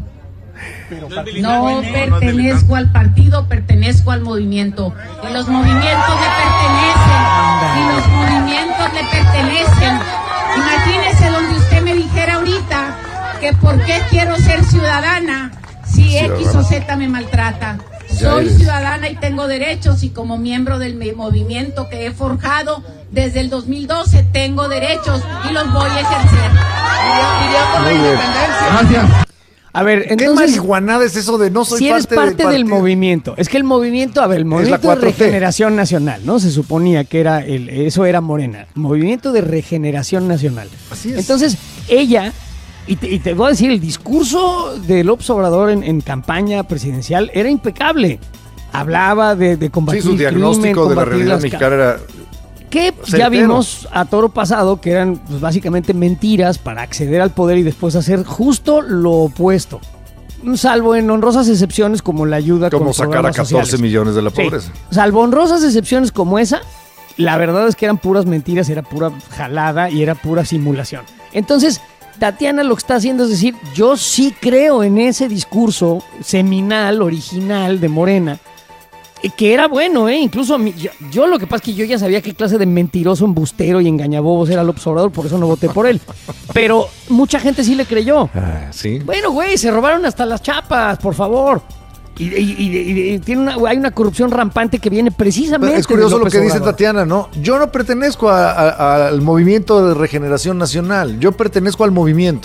No pertenezco al partido, pertenezco al movimiento. Y los movimientos le pertenecen. Y los movimientos le pertenecen. Imagínese donde usted me dijera ahorita que por qué quiero ser ciudadana si X o Z me maltrata. Soy ciudadana y tengo derechos, y como miembro del movimiento que he forjado desde el dos mil doce tengo derechos y los voy a ejercer. Iría por la independencia. Gracias. A ver, entonces, ¿qué marihuanada es eso de no soy si parte, eres parte del, del movimiento? Es que el movimiento, a ver, el movimiento de regeneración nacional, ¿no? Se suponía que era el, eso era Morena, Movimiento de Regeneración Nacional. Así es. Entonces, ella, y te, y te voy a decir, el discurso de López Obrador en, en campaña presidencial era impecable. Hablaba de, de combatir sí, su diagnóstico crimen, de la realidad mexicana era... Que certero. Ya vimos a toro pasado que eran pues, básicamente mentiras para acceder al poder y después hacer justo lo opuesto. Salvo en honrosas excepciones como la ayuda como con sacar a catorce sociales. Millones de la pobreza. Sí. Salvo honrosas excepciones como esa, la verdad es que eran puras mentiras, era pura jalada y era pura simulación. Entonces, Tatiana lo que está haciendo es decir, yo sí creo en ese discurso seminal, original de Morena, que era bueno, ¿eh? Incluso a mí, yo, yo lo que pasa es que yo ya sabía qué clase de mentiroso, embustero y engañabobos era López Obrador, por eso no voté por él. Pero mucha gente sí le creyó. Ah, ¿sí? Bueno, güey, se robaron hasta las chapas, por favor. Y, y, y, y tiene una, hay una corrupción rampante que viene precisamente. Es curioso lo que Obrador. Dice Tatiana, ¿no? Yo no pertenezco a, a, al movimiento de regeneración nacional, yo pertenezco al movimiento.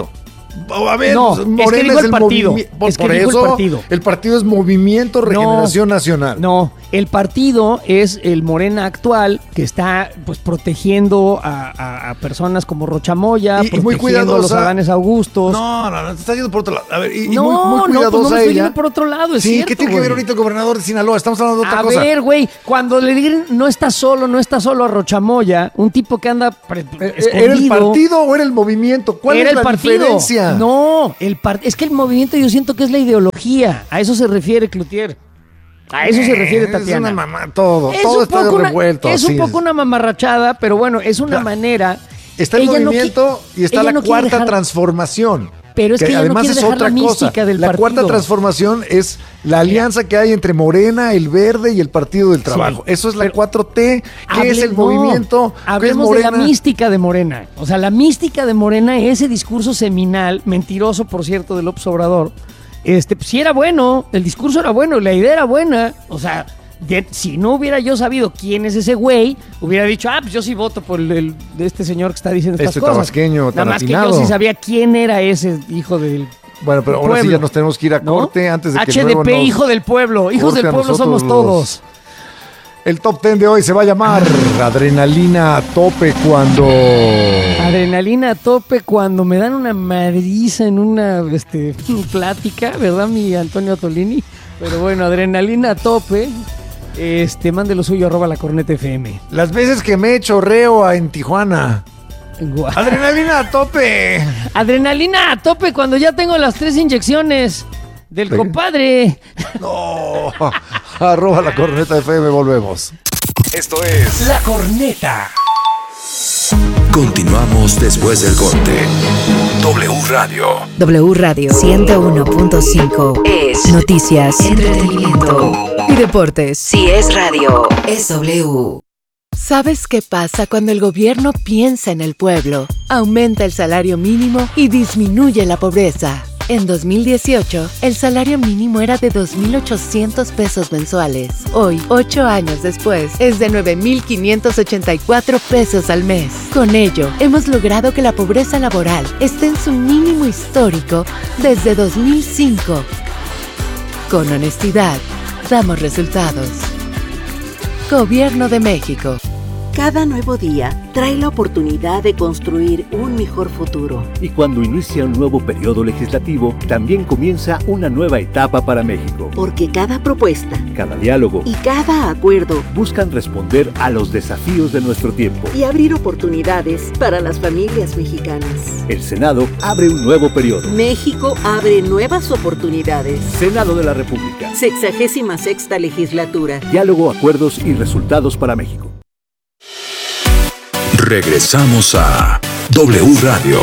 A ver, no, Morena es que dijo es el partido. movimi- Por, Es que por dijo eso, el partido. el partido es Movimiento Regeneración no, Nacional. No, el partido es el Morena actual que está pues protegiendo a, a, a personas como Rocha Moya, Y- y muy protegiendo a los cuidadosa. Adanes Augustos. No, no, no, te estás yendo por otro lado. A ver, y, y no, muy, muy no, pues cuidadosa no me estoy ella. yendo por otro lado, es Sí, cierto, ¿qué tiene que güey. ver ahorita el gobernador de Sinaloa? Estamos hablando de otra A cosa. ver, güey, cuando le digan no está solo, no está solo a Rochamoya, un tipo que anda pre- escondido. ¿Era el partido o era el movimiento? ¿Cuál Era es la el partido. diferencia? No, el par- es que el movimiento yo siento que es la ideología. A eso se refiere Cloutier. A eso se refiere Es Tatiana. una mamá, todo, Es todo un está poco una- revuelto. Es sí. un poco una mamarrachada, pero bueno, es una Ya. manera. Está el Ella no movimiento qui- y está ella la no quiere cuarta dejar- transformación. Pero es que ella no además quiere es dejar otra la cosa. mística del La partido. cuarta transformación es la alianza que hay entre Morena, el Verde y el Partido del Trabajo. Sí. Eso es la Pero cuatro T, que Hable- es el no, movimiento. que es Hablemos de la Morena. mística de Morena. O sea, la mística de Morena, ese discurso seminal, mentiroso, por cierto, de López Obrador, este, pues, sí era bueno, el discurso era bueno, la idea era buena. O sea, de- si no hubiera yo sabido quién es ese güey, hubiera dicho, ah, pues yo sí voto por el, el- de este señor que está diciendo estas Este cosas. tabasqueño Nada tan más que atinado. yo sí sabía quién era ese hijo del Bueno, pero ahora sí pueblo. ya nos tenemos que ir a ¿no? corte antes de que H D P, luego nos hijo del pueblo. Hijos corte del a pueblo nosotros somos todos. El top ten de hoy se va a llamar Adrenalina a tope cuando... Adrenalina a tope cuando me dan una madriza en una este, plática, ¿verdad, mi Antonio Tolini? Pero bueno, adrenalina a tope. Este, mande lo suyo, arroba la corneta F M. Las veces que me he chorreo en Tijuana. Guau. Adrenalina a tope. Adrenalina a tope cuando ya tengo las tres inyecciones del ¿Sí? compadre. No. Arroba la corneta F M, volvemos. Esto es La Corneta. Continuamos después del corte. W Radio. W Radio ciento uno punto cinco es noticias, entretenimiento y deportes. Si es radio, es W. ¿Sabes qué pasa cuando el gobierno piensa en el pueblo? Aumenta el salario mínimo y disminuye la pobreza. En dos mil dieciocho, el salario mínimo era de dos mil ochocientos pesos mensuales. Hoy, ocho años después, es de nueve mil quinientos ochenta y cuatro pesos al mes. Con ello, hemos logrado que la pobreza laboral esté en su mínimo histórico desde dos mil cinco. Con honestidad, damos resultados. Gobierno de México. Cada nuevo día trae la oportunidad de construir un mejor futuro. Y cuando inicia un nuevo periodo legislativo, también comienza una nueva etapa para México. Porque cada propuesta, cada diálogo y cada acuerdo buscan responder a los desafíos de nuestro tiempo y abrir oportunidades para las familias mexicanas. El Senado abre un nuevo periodo. México abre nuevas oportunidades. Senado de la República. Sexagésima sexta legislatura. Diálogo, acuerdos y resultados para México. Regresamos a W Radio.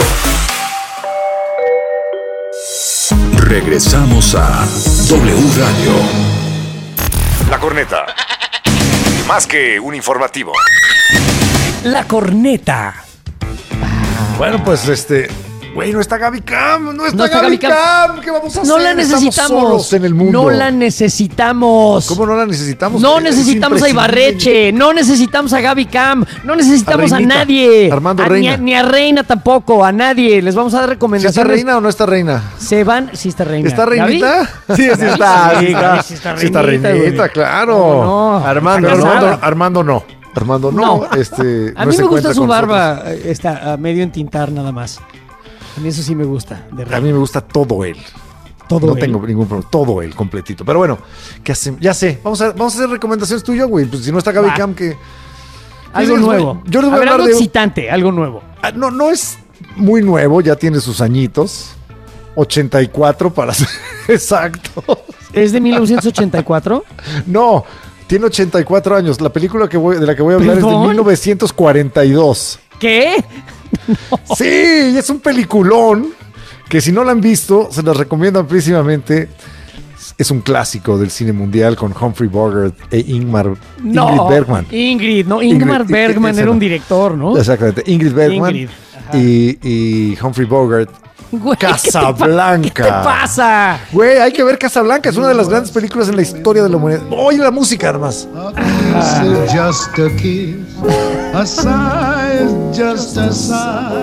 Regresamos a W Radio. La Corneta. Más que un informativo. La Corneta. Bueno, pues este... Güey, no está Gaby Cam, no está, No está Gaby Gaby Cam. Cam. ¿Qué vamos a hacer? No la Estamos necesitamos. solos en el mundo. No la necesitamos. ¿Cómo no la necesitamos? No Es necesitamos a imprescindible. Ibarreche, no necesitamos a Gaby Cam, no necesitamos a, A Reinita, nadie. Armando A- Reina. Ni a, ni a Reina tampoco, a nadie. Les vamos a dar ¿Sí recomendaciones. está Reina o no está Reina? Se van, sí está Reina. ¿Está Reinita? ¿Gaby? Sí, sí está. Sí, Sí está, Gaby sí está sí está Reinita, Reinita, güey. claro. ¿Cómo no? Armando, Está casada. Armando, Armando no. Armando no. No. Este, A no mí se me gusta encuentra su con barba, eh, está a medio entintar nada más. A mí eso sí me gusta. De nosotros. A Reina. mí me gusta todo él. Todo no él. tengo ningún problema. Todo él, completito. Pero bueno, ¿qué hacemos? Ya sé. Vamos a, vamos a hacer recomendaciones tú y yo, güey. Pues si no está Gaby Va. Cam, que... Algo Yo les voy- nuevo. Yo les voy a a, ver, hablar algo de... excitante, algo nuevo. Ah, No, no es muy nuevo, ya tiene sus añitos. ochenta y cuatro para ser exacto. ¿Es de mil novecientos ochenta y cuatro? No, tiene ochenta y cuatro años. La película que voy, de la que voy a hablar ¿Perdón? es de mil novecientos cuarenta y dos. ¿Qué? Sí, es un peliculón que si no la han visto, se las recomiendo amplísimamente. Es un clásico del cine mundial con Humphrey Bogart e Ingmar, No, Ingrid Bergman. Ingrid, no, Ingmar Ingrid, Bergman ese era no. un director, ¿no? Exactamente, Ingrid Bergman Ingrid, ajá. y, y Humphrey Bogart. Güey, ¿qué te pa- Casablanca. ¿Qué te pasa? Güey, hay que ver Casablanca, es una de las grandes películas en la historia de la humanidad. Oye la música, además. Just a kiss, a sigh is just a sigh.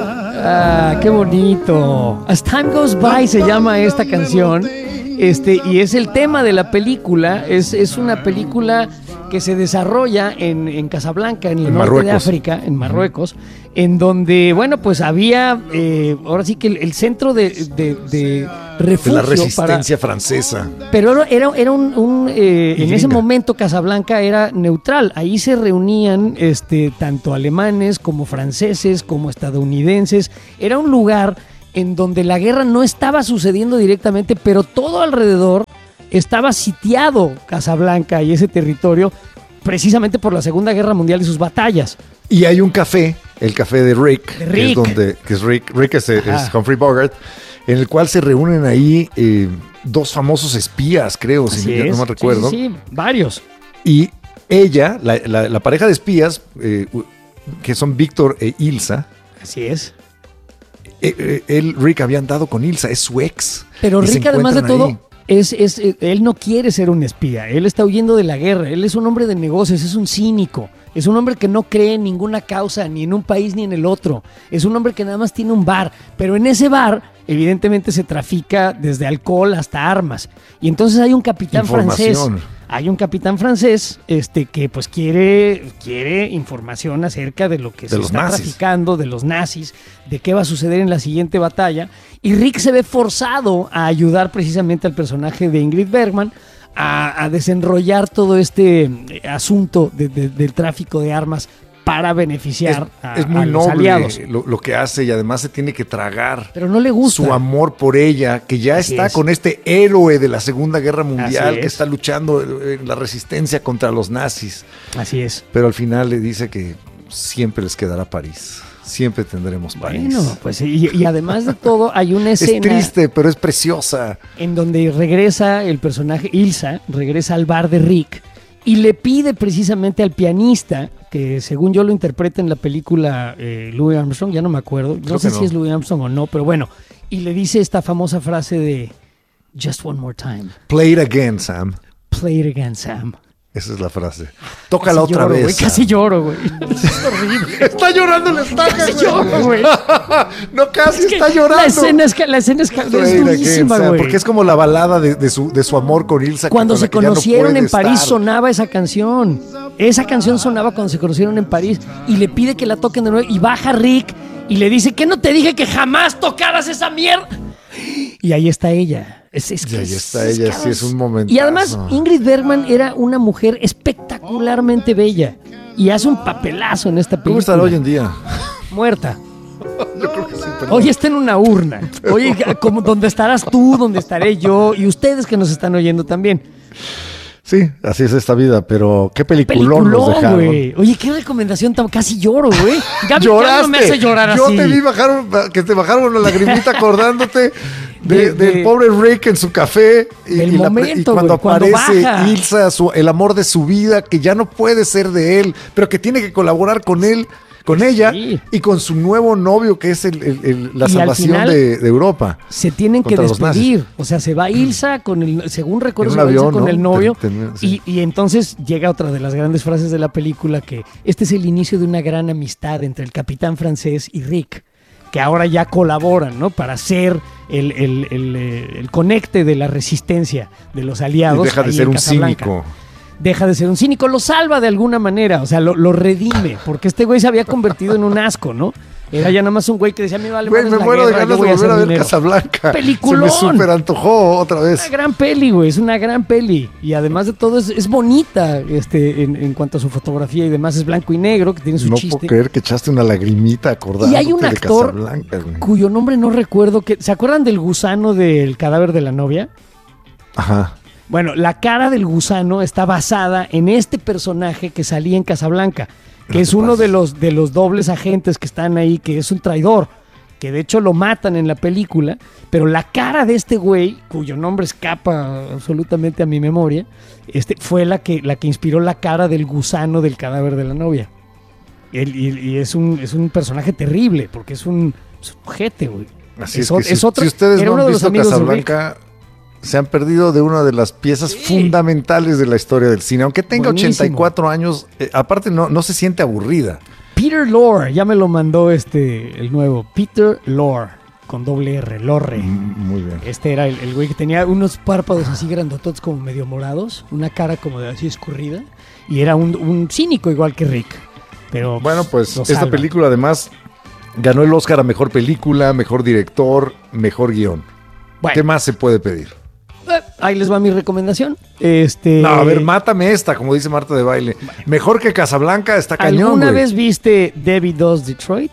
Ah, qué bonito. As Time Goes By se llama esta canción. Este, y es el tema de la película. Es, es una película que se desarrolla en, en Casablanca, en el en norte Marruecos. de África, en Marruecos, en donde, bueno, pues había, eh, ahora sí que el, el centro de, de, de refugio de la resistencia para, francesa. pero era, era un, un eh, en gringa. ese momento Casablanca era neutral. Ahí se reunían este, tanto alemanes como franceses como estadounidenses. Era un lugar en donde la guerra no estaba sucediendo directamente, pero todo alrededor estaba sitiado Casablanca y ese territorio precisamente por la Segunda Guerra Mundial y sus batallas. Y hay un café, el café de Rick, De que Rick. es donde que es Rick, Rick es, es Ajá. Humphrey Bogart, en el cual se reúnen ahí eh, dos famosos espías, creo, si Así no es. me recuerdo. Sí, sí, sí, varios. Y ella, la, la- la pareja de espías, eh, que son Víctor e Ilsa, Así es. eh, eh, él, Rick, había andado con Ilsa, es su ex. Pero y se Rick, además de encuentran todo, ahí. es, es, eh, él no quiere ser un espía. Él está huyendo de la guerra. Él es un hombre de negocios, es un cínico. Es un hombre que no cree en ninguna causa, ni en un país ni en el otro. Es un hombre que nada más tiene un bar. Pero en ese bar, evidentemente, se trafica desde alcohol hasta armas. Y entonces hay un capitán francés. Información. Hay un capitán francés este, que pues quiere, quiere información acerca de lo que De se los está nazis. traficando, de los nazis, de qué va a suceder en la siguiente batalla. Y Rick se ve forzado a ayudar precisamente al personaje de Ingrid Bergman a, a desenrollar todo este eh, asunto de- de- del tráfico de armas para beneficiar Es, a, es muy a los noble aliados. lo, lo que hace y además se tiene que tragar Pero no le gusta. su amor por ella, que ya Así está es. con este héroe de la Segunda Guerra Mundial, Así que es. está luchando en la resistencia contra los nazis. Así es. Pero al final le dice que siempre les quedará París. Siempre tendremos París. Bueno, pues y, y además de todo hay una es escena triste, pero es preciosa. en donde regresa el personaje Ilsa, regresa al bar de Rick y le pide precisamente al pianista, que según yo lo interpreta en la película eh, Louis Armstrong, ya no me acuerdo, Creo no sé que si no. es Louis Armstrong o no, pero bueno, y le dice esta famosa frase de Just one more time, Play it again, Sam. play it again, Sam. Esa es la frase. Tócala Casi otra lloro, vez. güey, Sam. casi lloro, güey. Es horrible. Está llorando el estaca, Casi lloro, güey. No, casi Es que está llorando. La escena es, que, la escena es, que- Play es it again, durísima, Sam, güey. porque es como la balada de, de su, de su amor con Ilsa. que- Cuando con se la que ya no conocieron puede en París estar. sonaba esa canción. Esa canción sonaba cuando se conocieron en París y le pide que la toquen de nuevo y baja Rick y le dice que no te dije que jamás tocaras esa mierda. Y ahí está ella. Es, es que Y ahí es- está es ella, que sí es un momento. Y además Ingrid Bergman era una mujer espectacularmente bella y hace un papelazo en esta película. ¿Cómo estará hoy en día? Muerta. Yo creo que sí, pero Hoy está en una urna. Oye, como donde estarás tú, donde estaré yo y ustedes que nos están oyendo también. Sí, así es esta vida, pero qué peliculón, nos Peliculón, dejaron. güey. Oye, qué recomendación tan... Casi lloro, güey. Gaby Lloraste. no me hace llorar Yo así. te vi bajar, que te bajaron una lagrimita acordándote de, De- del de- pobre Rick en su café y, Del y la- momento, y cuando güey, cuando aparece baja. Ilsa, su- el amor de su vida, que ya no puede ser de él, pero que tiene que colaborar con él, con ella y con su nuevo novio, que es el- el- el- la Y al salvación final de, de Europa. Se tienen que contra los nazis. despedir. O sea, se va Ilsa con el, según recuerdo, En se un va Ilsa avión, con ¿no? el novio. Ten- ten- sí. y, y entonces llega otra de las grandes frases de la película, que este es el inicio de una gran amistad entre el capitán francés y Rick, que ahora ya colaboran, ¿no? Para ser el, el, el, eh, el conecte de la resistencia de los aliados. Y deja de ahí ser en un Casablanca. cínico. Deja de ser un cínico, lo salva de alguna manera, o sea, lo, lo redime, porque este güey se había convertido en un asco, ¿no? Era ya nada más un güey que decía, me vale Güey, madres me la muero de guerra, yo ganas de voy a volver hacer a ver dinero". Casablanca. Peliculón. Se me super antojó otra vez. Es una gran peli, güey, es una gran peli. Y además de todo es, es bonita este, en, en cuanto a su fotografía y demás, es blanco y negro, que tiene su No chiste. puedo creer que echaste una lagrimita acordándote Y hay un de actor Casablanca, güey. cuyo nombre no recuerdo, que ¿se acuerdan del gusano del cadáver de la novia? Ajá. Bueno, la cara del gusano está basada en este personaje que salía en Casablanca, que es uno de los, de los dobles agentes que están ahí, que es un traidor, que de hecho lo matan en la película, pero la cara de este güey, cuyo nombre escapa absolutamente a mi memoria, este, fue la que, la que inspiró la cara del gusano del cadáver de la novia. Él- y, y es un, es un personaje terrible, porque es un, es un ojete, güey. Así es, o- que si, otro- si ustedes era no uno han de los visto amigos de Rick. Casablanca, se han perdido de una de las piezas fundamentales de la historia del cine. Aunque tenga Buenísimo. ochenta y cuatro años, eh, aparte no, no se siente aburrida. Peter Lorre, ya me lo mandó este, el nuevo. Peter Lorre, con doble R, Lorre. Mm, muy bien. Este era el, el güey que tenía unos párpados así grandototes como medio morados, una cara como de así escurrida, y era un, un cínico igual que Rick. Pero bueno, pues esta salva. película además ganó el Oscar a Mejor Película, Mejor Director, Mejor Guión. Bueno. ¿Qué más se puede pedir? Eh, ahí les va mi recomendación. Este... No, a ver, mátame esta, como dice Marta de Baile. Mejor que Casablanca, está cañón, ¿Alguna güey. vez viste Debbie Does Detroit?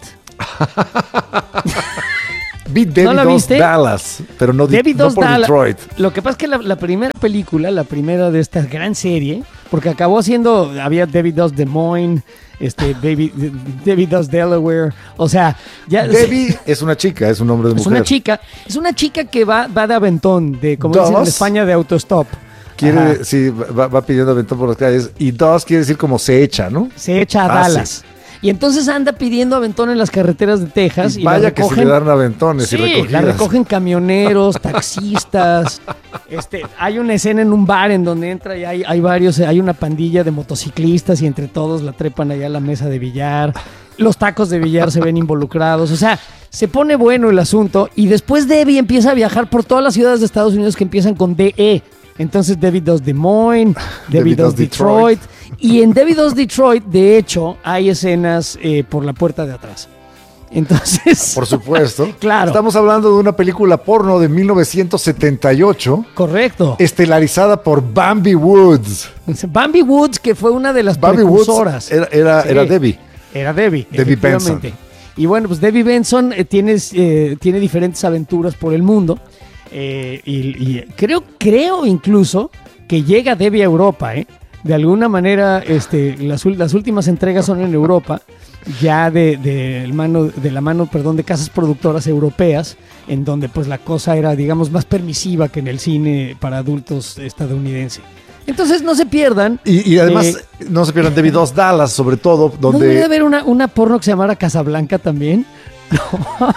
Vi Debbie ¿No la Does viste? Dallas, pero no, Debbie no Does por Dallas. Detroit. Lo que pasa es que la, la primera película, la primera de esta gran serie, porque acabó siendo, había Debbie Does Des Moines, este, Debbie, Debbie Does Delaware, o sea, ya... Debbie es una chica, es un nombre de Es mujer. una chica, es una chica que va, va de aventón, de como dicen en Does. España, de autostop. Quiere, Ajá. sí, va, va pidiendo aventón por las calles. Y dos quiere decir como se echa, ¿no? Se echa a Ah, Dallas. sí. Y entonces anda pidiendo aventón en las carreteras de Texas. Y Y vaya la que se recogen, le dan aventones sí, y recogidas. la recogen camioneros, taxistas. este, hay una escena en un bar en donde entra y hay, hay varios, hay una pandilla de motociclistas y entre todos la trepan allá a la mesa de billar. Los tacos de billar se ven involucrados. O sea, se pone bueno el asunto. Y después Debbie empieza a viajar por todas las ciudades de Estados Unidos que empiezan con D E. Entonces Debbie Does Des Moines, Debbie Does Detroit. Y en Debbie Does Detroit, de hecho, hay escenas eh, por la puerta de atrás. Entonces... Por supuesto. Claro. Estamos hablando de una película porno de mil novecientos setenta y ocho. Correcto. Estelarizada por Bambi Woods. Bambi Woods, que fue una de las Bambi Woods precursoras. era, era, Sí. era Debbie. Era Debbie. Debbie efectivamente. Benson. Y bueno, pues Debbie Benson eh, tiene, eh, tiene diferentes aventuras por el mundo. Eh, y, y creo, creo incluso que llega Debbie a Europa, ¿eh? De alguna manera, este, las, las últimas entregas son en Europa, ya de, de, el mano, de la mano, perdón, de casas productoras europeas, en donde pues la cosa era, digamos, más permisiva que en el cine para adultos estadounidense. Entonces no se pierdan. Y, y además, eh, no se pierdan Debbie Does Dallas, sobre todo, ¿no donde... debería haber una, una porno que se llamara Casablanca también? No.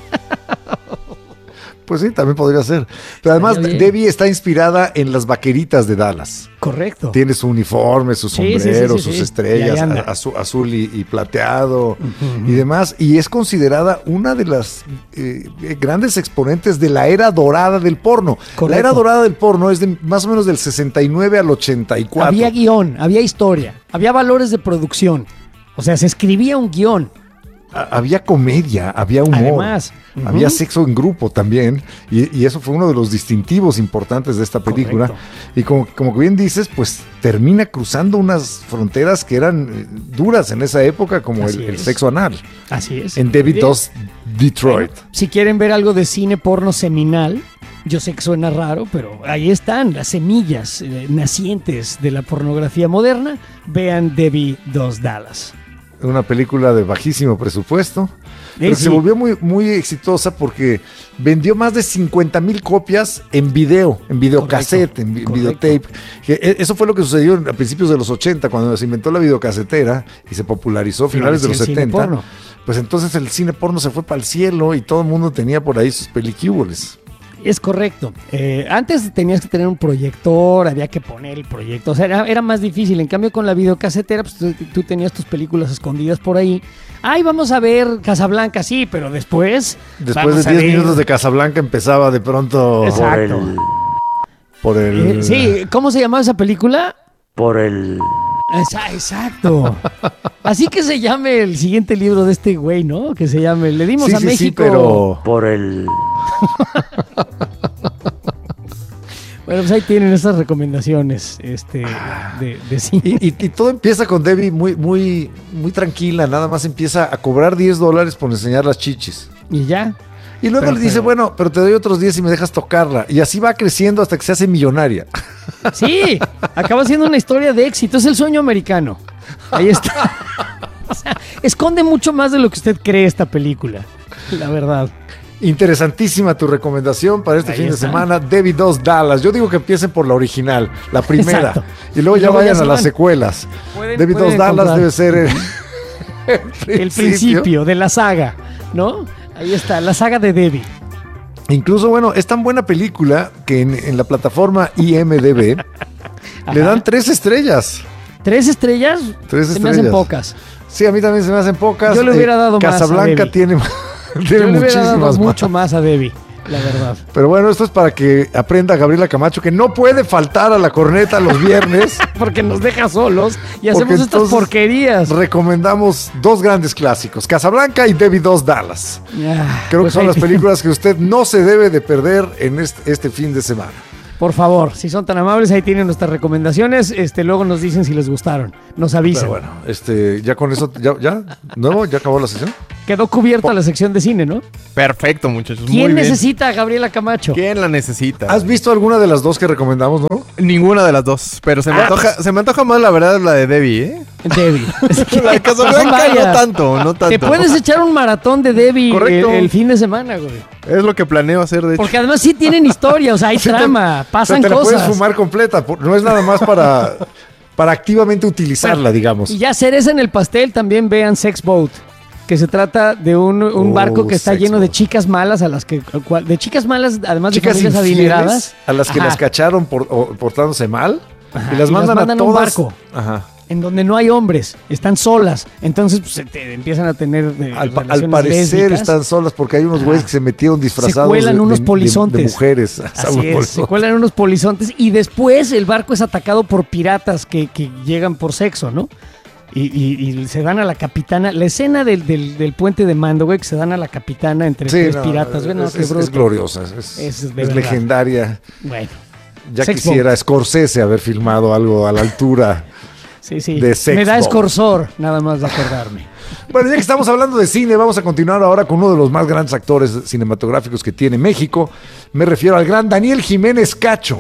Pues sí, también podría ser. Pero además, Debbie está inspirada en las vaqueritas de Dallas. Correcto. Tiene su uniforme, su Sí, sombrero, sí, sí, sí, sus sí. estrellas, Y ahí anda. azul, azul y, y plateado Ujú. y demás. Y es considerada una de las eh, grandes exponentes de la era dorada del porno. Correcto. La era dorada del porno es de más o menos del sesenta y nueve al ochenta y cuatro. Había guión, había historia, había valores de producción. O sea, se escribía un guión. A- Había comedia, había humor. Además, ujú. Había sexo en grupo también, y, y eso fue uno de los distintivos importantes de esta película. Correcto. Y como, como bien dices, pues termina cruzando unas fronteras que eran eh, duras en esa época, como Así el, el es. sexo anal. Así es. En Debbie Bien. Does Detroit. Bueno, si quieren ver algo de cine porno seminal, yo sé que suena raro, pero ahí están las semillas eh, nacientes de la pornografía moderna. Vean Debbie Does Dallas. Una película de bajísimo presupuesto, pero sí. se volvió muy, muy exitosa porque vendió más de cincuenta mil copias en video, en videocassette, en vi- correcto. videotape. Que e- eso fue lo que sucedió a principios de los ochenta, cuando se inventó la videocasetera y se popularizó a finales de los Floreció el cine setenta. porno. Pues entonces el cine porno se fue para el cielo y todo el mundo tenía por ahí sus peliquíboles. Es correcto. Eh, antes tenías que tener un proyector, había que poner el proyector. O sea, era, era más difícil. En cambio, con la videocasetera, pues tú, tú tenías tus películas escondidas por ahí. Ay, vamos a ver Casablanca, sí, pero después. Después vamos de a diez ver- minutos de Casablanca empezaba de pronto Exacto. por el... Eh, sí, ¿cómo se llamaba esa película? Por el... Esa- Exacto. Así que se llame el siguiente libro de este güey, ¿no? Que se llame Le dimos Sí, a sí, sí, México. pero- Por el. Bueno, pues ahí tienen esas recomendaciones este, de, de cine. Y, y- y todo empieza con Debbie muy, muy, muy tranquila, nada más empieza a cobrar diez dólares por enseñar las chichis. Y ya. Y luego Pero- le dice, pero- bueno, pero te doy otros diez y me dejas tocarla. Y así va creciendo hasta que se hace millonaria. Sí, acaba siendo una historia de éxito. Es el sueño americano. Ahí está. O sea, esconde mucho más de lo que usted cree esta película. La verdad. Interesantísima tu recomendación para este Ahí fin de está. semana, Debbie Does Dallas. Yo digo que empiecen por la original, la primera. Exacto. Y luego Y ya luego ya vayan se a las van. secuelas. Pueden- Debbie pueden Does Dallas encontrar. debe ser el, el El principio de la saga, ¿no? Ahí está, la saga de Debbie. Incluso, bueno, es tan buena película que en, en la plataforma I M D B le dan tres estrellas. ¿Tres estrellas? Tres Se me hacen estrellas. pocas. Sí, a mí también se me hacen pocas. Yo le hubiera eh, dado más a Casablanca Debbie. tiene, tiene Yo le hubiera dado muchísimas mucho más. más a Debbie, la verdad. Pero bueno, esto es para que aprenda Gabriela Camacho que no puede faltar a la corneta los viernes. Porque nos deja solos y Porque hacemos estas entonces porquerías. Recomendamos dos grandes clásicos, Casablanca y Debbie dos Dallas. Ah, Creo pues que son ahí- las películas que usted no se debe de perder en este, este fin de semana. Por favor, si son tan amables, ahí tienen nuestras recomendaciones. Este, luego nos dicen si les gustaron. Nos avisan. Pero bueno, este, ya con eso, ya, ya, nuevo, ya acabó la sesión. Quedó cubierta la sección de cine, ¿no? Perfecto, muchachos. ¿Quién muy bien. necesita a Gabriela Camacho? ¿Quién la necesita? ¿Has visto alguna de las dos que recomendamos, no? Ninguna de las dos, pero se me, Ah. antoja, se me antoja más la verdad la de Debbie, ¿eh? Debbie. La de Casablanca Vaya. no tanto, no tanto. Te puedes echar un maratón de Debbie el, Correcto. el fin de semana, güey. Es lo que planeo hacer, de hecho. Porque además sí tienen historia, o sea, hay Sí, te- trama, pasan o sea, te la cosas. puedes fumar completa, por- no es nada más para, para activamente utilizarla, digamos. Y ya cereza en el pastel, también vean Sex Boat, que se trata de un, un Oh, barco que está Sex lleno de Boat. chicas malas, a las que cual- de chicas malas, además Chicas de familias infieles adineradas, a las que Ajá. las cacharon por, o- portándose mal Ajá, y las y las mandan, mandan a a un todas. barco. Ajá. en donde no hay hombres, están solas, entonces pues, se te empiezan a tener eh, Al, pa- al relaciones parecer lésbicas. están solas porque hay unos güeyes que se metieron disfrazados Se cuelan de, unos de- de- polizontes. de mujeres. Así Unos es, se polizontes. cuelan unos polizontes y después el barco es atacado por piratas que, que llegan por sexo, ¿no? Y, y- y se dan a la capitana. La escena del, del, del puente de mando, güey, que se dan a la capitana entre Sí, tres no, piratas. güey, no, es, qué es- bruto. es gloriosa, es, Es es de verdad. legendaria. Bueno. Ya Sex quisiera Scorsese haber filmado algo a la altura Sí, sí. de Sex Me da Bomb. escorzor, nada más de acordarme. Bueno, ya que estamos hablando de cine, vamos a continuar ahora con uno de los más grandes actores cinematográficos que tiene México. Me refiero al gran Daniel Jiménez Cacho.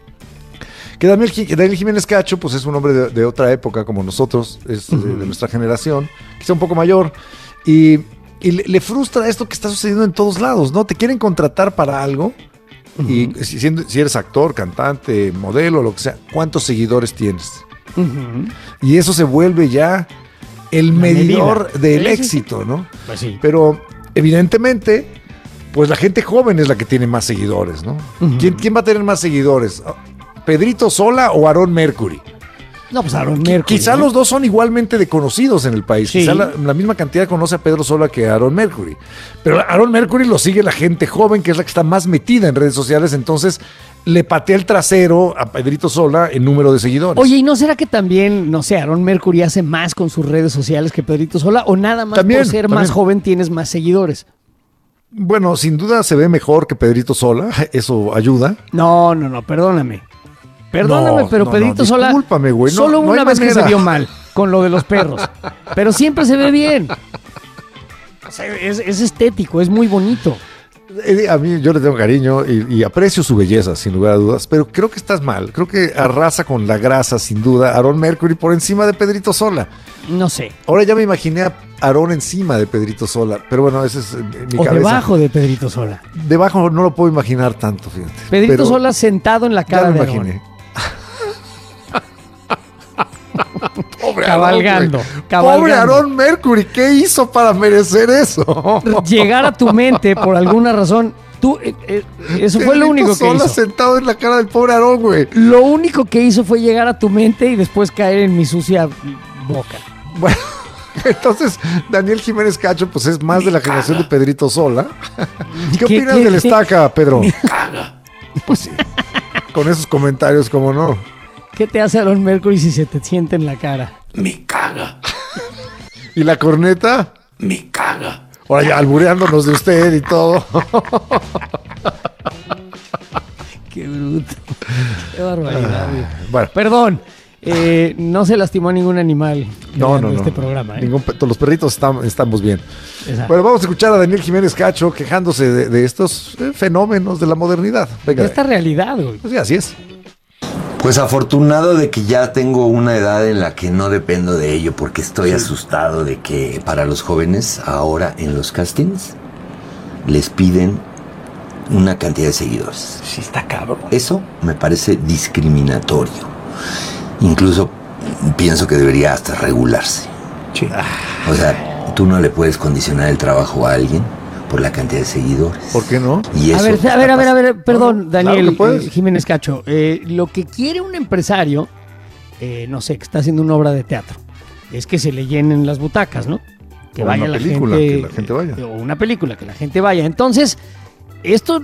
Que Daniel, Ji- Daniel Jiménez Cacho, pues es un hombre de, de otra época como nosotros, es de, de nuestra generación, quizá un poco mayor, y, y le, le frustra esto que está sucediendo en todos lados, ¿no? Te quieren contratar para algo, y si, siendo- si eres actor, cantante, modelo, lo que sea, ¿cuántos seguidores tienes? Ujú. Y eso se vuelve ya el La medidor medida. del Sí, sí, éxito, ¿no? Pues sí. Pero evidentemente, pues la gente joven es la que tiene más seguidores, ¿no? Ujú. ¿Quién, quién va a tener más seguidores? ¿Pedrito Sola o Aarón Mercury? No, pues Aaron Mercury. Quizá ¿no? los dos son igualmente de conocidos en el país. Sí. Quizá la, la misma cantidad conoce a Pedro Sola que a Aarón Mercury. Pero a Aarón Mercury lo sigue la gente joven, que es la que está más metida en redes sociales, entonces le patea el trasero a Pedrito Sola en número de seguidores. Oye, ¿y no será que también, no sé, Aaron Mercury hace más con sus redes sociales que Pedrito Sola? ¿O nada más También, por ser también. más joven tienes más seguidores? Bueno, sin duda se ve mejor que Pedrito Sola, eso ayuda. No, no, no, perdóname. Perdóname, No, pero no, Pedrito no, Sola. discúlpame, güey, no- solo no hay una vez que manera. se vio mal con lo de los perros. Pero siempre se ve bien. O sea, es, es estético, es muy bonito. Eh, A mí yo le tengo cariño y, y aprecio su belleza, sin lugar a dudas, pero creo que estás mal. Creo que arrasa con la grasa, sin duda, Aarón Mercury por encima de Pedrito Sola. No sé. Ahora ya me imaginé a Aarón encima de Pedrito Sola, pero bueno, ese es eh, mi O cabeza. debajo de Pedrito Sola. Debajo no lo puedo imaginar tanto, fíjate. Pedrito Pero Sola sentado en la ya cara me de imaginé. Aarón. Pobre Cabalgando, Aarón, güey. cabalgando. Pobre Aarón Mercury, ¿qué hizo para merecer eso? Llegar a tu mente por alguna razón. Tú, eh, eh, eso fue lo Pedrito único que Sola hizo. sentado en la cara del pobre Aarón, güey. Lo único que hizo fue llegar a tu mente y después caer en mi sucia boca. Bueno, entonces Daniel Jiménez Cacho, pues es más de la generación de Pedrito Sola. ¿Qué, ¿Qué- opinas qué- del qué? estaca, Pedro? Pues sí. Con esos comentarios, como no. ¿Qué te hace Aaron Mercury si se te siente en la cara? Me caga, ¿Y la corneta? me caga. Ahora ya albureándonos de usted y todo. Qué bruto. Qué barbaridad. güey. Bueno, Perdón, eh, no se lastimó a ningún animal no, creando no, no. este programa. ¿eh? Ningún pe- todos los perritos están- estamos bien. Exacto. Bueno, vamos a escuchar a Daniel Jiménez Cacho quejándose de, de estos eh, fenómenos de la modernidad. Venga, Esta realidad, güey. pues sí, así es. Pues afortunado de que ya tengo una edad en la que no dependo de ello, porque estoy asustado de que para los jóvenes ahora en los castings les piden una cantidad de seguidores. Sí, está cabrón. Eso me parece discriminatorio. Incluso pienso que debería hasta regularse. Sí. O sea, tú no le puedes condicionar el trabajo a alguien por la cantidad de seguidores. ¿Por qué no? Y A eso ver, a ver, a ver, a ver, perdón, claro Daniel que puedes. eh, Jiménez Cacho. Eh, lo que quiere un empresario, eh, no sé, que está haciendo una obra de teatro, es que se le llenen las butacas, ¿no? Que O vaya una la película, gente, que la gente vaya. eh, O una película, que la gente vaya. Entonces, esto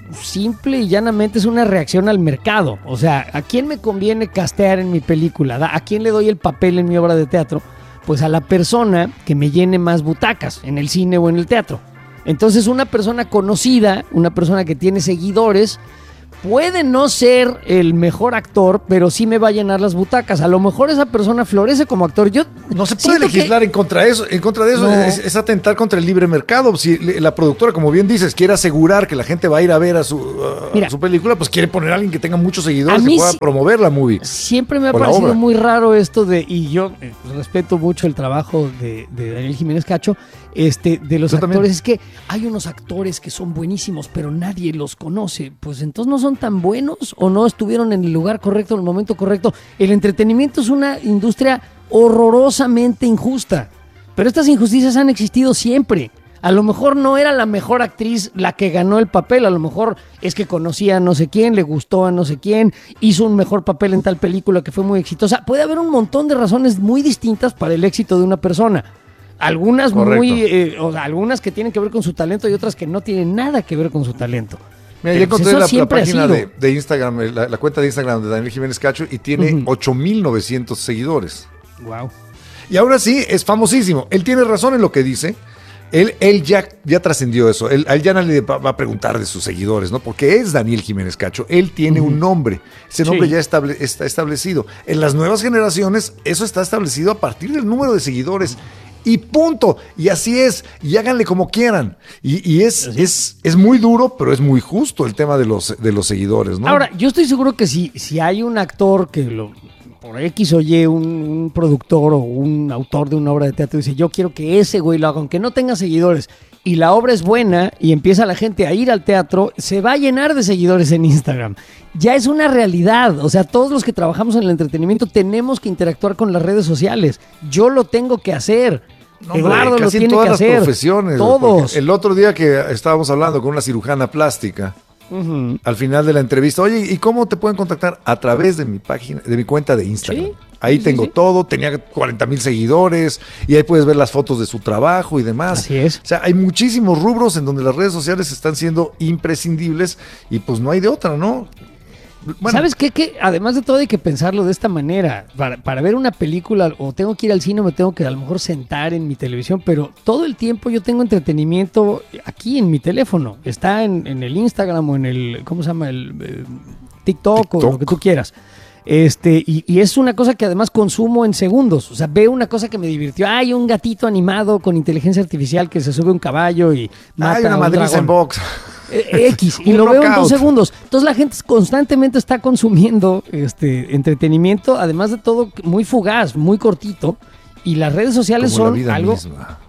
simple y llanamente es una reacción al mercado. O sea, ¿a quién me conviene castear en mi película? ¿A quién le doy el papel en mi obra de teatro? Pues a la persona que me llene más butacas en el cine o en el teatro. Entonces, una persona conocida, una persona que tiene seguidores, puede no ser el mejor actor, pero sí me va a llenar las butacas. A lo mejor esa persona florece como actor. Yo no se puede legislar que... en contra de eso. En contra de eso no. es, es atentar contra el libre mercado. Si la productora, como bien dices, quiere asegurar que la gente va a ir a ver a su, uh, Mira, a su película, pues quiere poner a alguien que tenga muchos seguidores y pueda si, promover la movie. Siempre me ha parecido muy raro esto de, y yo eh, respeto mucho el trabajo de, de Daniel Jiménez Cacho, este, de los yo actores. También. Es que hay unos actores que son buenísimos, pero nadie los conoce. Pues entonces no son tan buenos o no estuvieron en el lugar correcto, en el momento correcto. El entretenimiento es una industria horrorosamente injusta, pero estas injusticias han existido siempre. A lo mejor no era la mejor actriz la que ganó el papel, a lo mejor es que conocía a no sé quién, le gustó a no sé quién, hizo un mejor papel en tal película que fue muy exitosa. Puede haber un montón de razones muy distintas para el éxito de una persona. Algunas Correcto. muy, eh, o sea, algunas que tienen que ver con su talento y otras que no tienen nada que ver con su talento. Mira, ya encontré la, la página de, de Instagram, la, la cuenta de Instagram de Daniel Jiménez Cacho y tiene uh-huh. ocho mil novecientos seguidores. Wow. Y ahora sí, es famosísimo. Él tiene razón en lo que dice. Él, él ya, ya trascendió eso. Él, él ya nadie va, va a preguntar de sus seguidores, ¿no? Porque es Daniel Jiménez Cacho. Él tiene uh-huh. un nombre. Ese nombre sí. ya estable, está establecido. En las nuevas generaciones, eso está establecido a partir del número de seguidores. Y punto. Y así es. Y háganle como quieran. Y, y es, es, es muy duro, pero es muy justo el tema de los, de los seguidores, ¿no? Ahora, yo estoy seguro que si, si hay un actor que lo, por X o Y, un, un productor o un autor de una obra de teatro dice, yo quiero que ese güey lo haga, aunque no tenga seguidores, y la obra es buena y empieza la gente a ir al teatro, se va a llenar de seguidores en Instagram. Ya es una realidad. O sea, todos los que trabajamos en el entretenimiento tenemos que interactuar con las redes sociales. Yo lo tengo que hacer. No, Eduardo hombre, lo tiene todas que las hacer. Profesiones, todos. El otro día que estábamos hablando con una cirujana plástica, uh-huh. al final de la entrevista, oye, ¿y cómo te pueden contactar? A través de mi página, de mi cuenta de Instagram. ¿Sí? Ahí sí, tengo sí, sí. todo, tenía cuarenta mil seguidores y ahí puedes ver las fotos de su trabajo y demás. Así es. O sea, hay muchísimos rubros en donde las redes sociales están siendo imprescindibles y pues no hay de otra, ¿no? Bueno. ¿Sabes qué? Que además de todo hay que pensarlo de esta manera. Para, para ver una película o tengo que ir al cine o me tengo que a lo mejor sentar en mi televisión, pero todo el tiempo yo tengo entretenimiento aquí en mi teléfono. Está en, en el Instagram o en el, ¿cómo se llama? El eh, TikTok, TikTok o lo que tú quieras. Este, y, y es una cosa que además consumo en segundos. O sea, veo una cosa que me divirtió. Hay un gatito animado con inteligencia artificial que se sube a un caballo y mata Hay una a un madriza dragón. en box. Eh, X, y lo veo en dos segundos. Entonces la gente constantemente está consumiendo este entretenimiento, además de todo muy fugaz, muy cortito. Y las redes sociales Como son la vida algo... misma.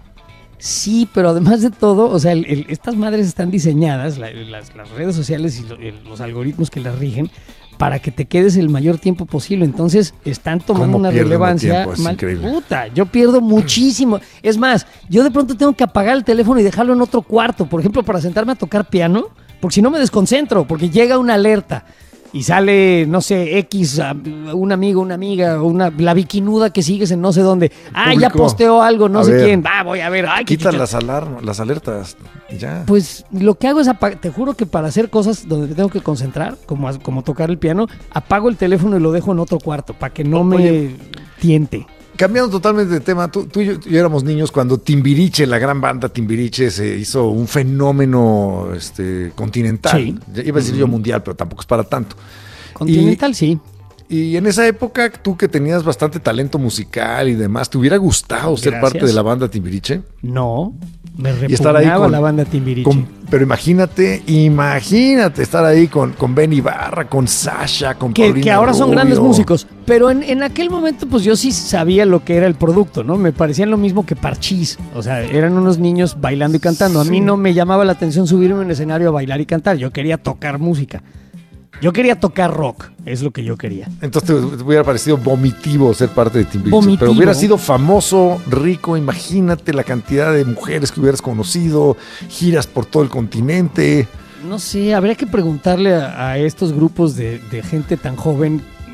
Sí, pero además de todo, o sea, el, el, estas madres están diseñadas, la, las, las redes sociales y lo, el, los algoritmos que las rigen, para que te quedes el mayor tiempo posible. Entonces están tomando una relevancia mal, puta, yo pierdo muchísimo. Es más, yo de pronto tengo que apagar el teléfono y dejarlo en otro cuarto, por ejemplo, para sentarme a tocar piano, porque si no me desconcentro, porque llega una alerta y sale, no sé, X, un amigo, una amiga, una, la bikinuda que sigues en no sé dónde. Ah, ya posteó algo, no a sé ver, quién. Ah, voy a ver. Ay, quitan las alarmas, las alertas y ya. Pues lo que hago es, apagar, te juro que para hacer cosas donde te tengo que concentrar, como, como tocar el piano, apago el teléfono y lo dejo en otro cuarto, para que no Oye, me tiente. Cambiando totalmente de tema, tú, tú y yo, yo éramos niños cuando Timbiriche, la gran banda Timbiriche, se hizo un fenómeno este, continental. Sí. Iba a decir uh-huh. yo mundial, pero tampoco es para tanto. Continental, y, sí. Y en esa época, tú que tenías bastante talento musical y demás, ¿te hubiera gustado Gracias. ser parte de la banda Timbiriche? No, me repugnaba la banda Timbiriche. Con, pero imagínate, imagínate estar ahí con, con Ben Ibarra, con Sasha, con que, Paulina que ahora Rubio. Son grandes músicos. Pero en, en aquel momento, pues yo sí sabía lo que era el producto, ¿no? Me parecían lo mismo que Parchís. O sea, eran unos niños bailando y cantando. A sí. mí no me llamaba la atención subirme en el escenario a bailar y cantar. Yo quería tocar música. Yo quería tocar rock, es lo que yo quería. Entonces te, te hubiera parecido vomitivo ser parte de Timbiriche. Vomitivo. Pero hubiera sido famoso, rico, imagínate la cantidad de mujeres que hubieras conocido, giras por todo el continente. No sé, habría que preguntarle a, a estos grupos de, de gente tan joven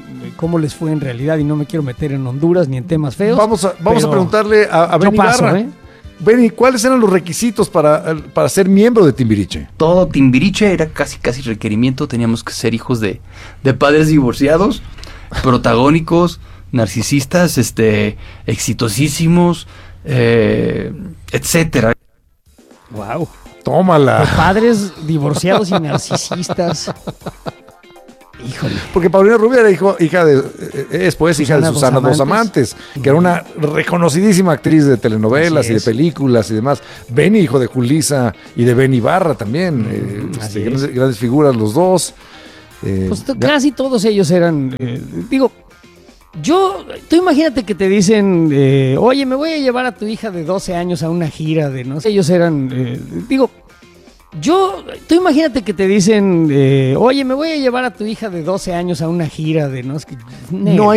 cómo les fue en realidad y no me quiero meter en Honduras ni en temas feos. Vamos a, vamos a preguntarle a, a Benny paso, Barra. ¿eh? Benny, ¿cuáles eran los requisitos para, para ser miembro de Timbiriche? Todo Timbiriche era casi casi requerimiento, teníamos que ser hijos de, de padres divorciados, protagónicos, narcisistas, este, exitosísimos, eh, etcétera. Wow. Tómala. De padres divorciados y narcisistas. Híjole. Porque Paulina Rubio era hijo, hija de, es pues hija de Susana Dos Amantes, que era una reconocidísima actriz de telenovelas y de películas y demás. Benny, hijo de Julisa y de Benny Barra también. Mm, eh, este, grandes, grandes figuras los dos. Eh, pues to- casi todos ellos eran, eh, digo, yo, tú imagínate que te dicen, eh, oye, me voy a llevar a tu hija de doce años a una gira de, no sé, ellos eran, eh, digo, yo, tú imagínate que te dicen, eh, oye, me voy a llevar a tu hija de doce años a una gira de, no, es que, no hay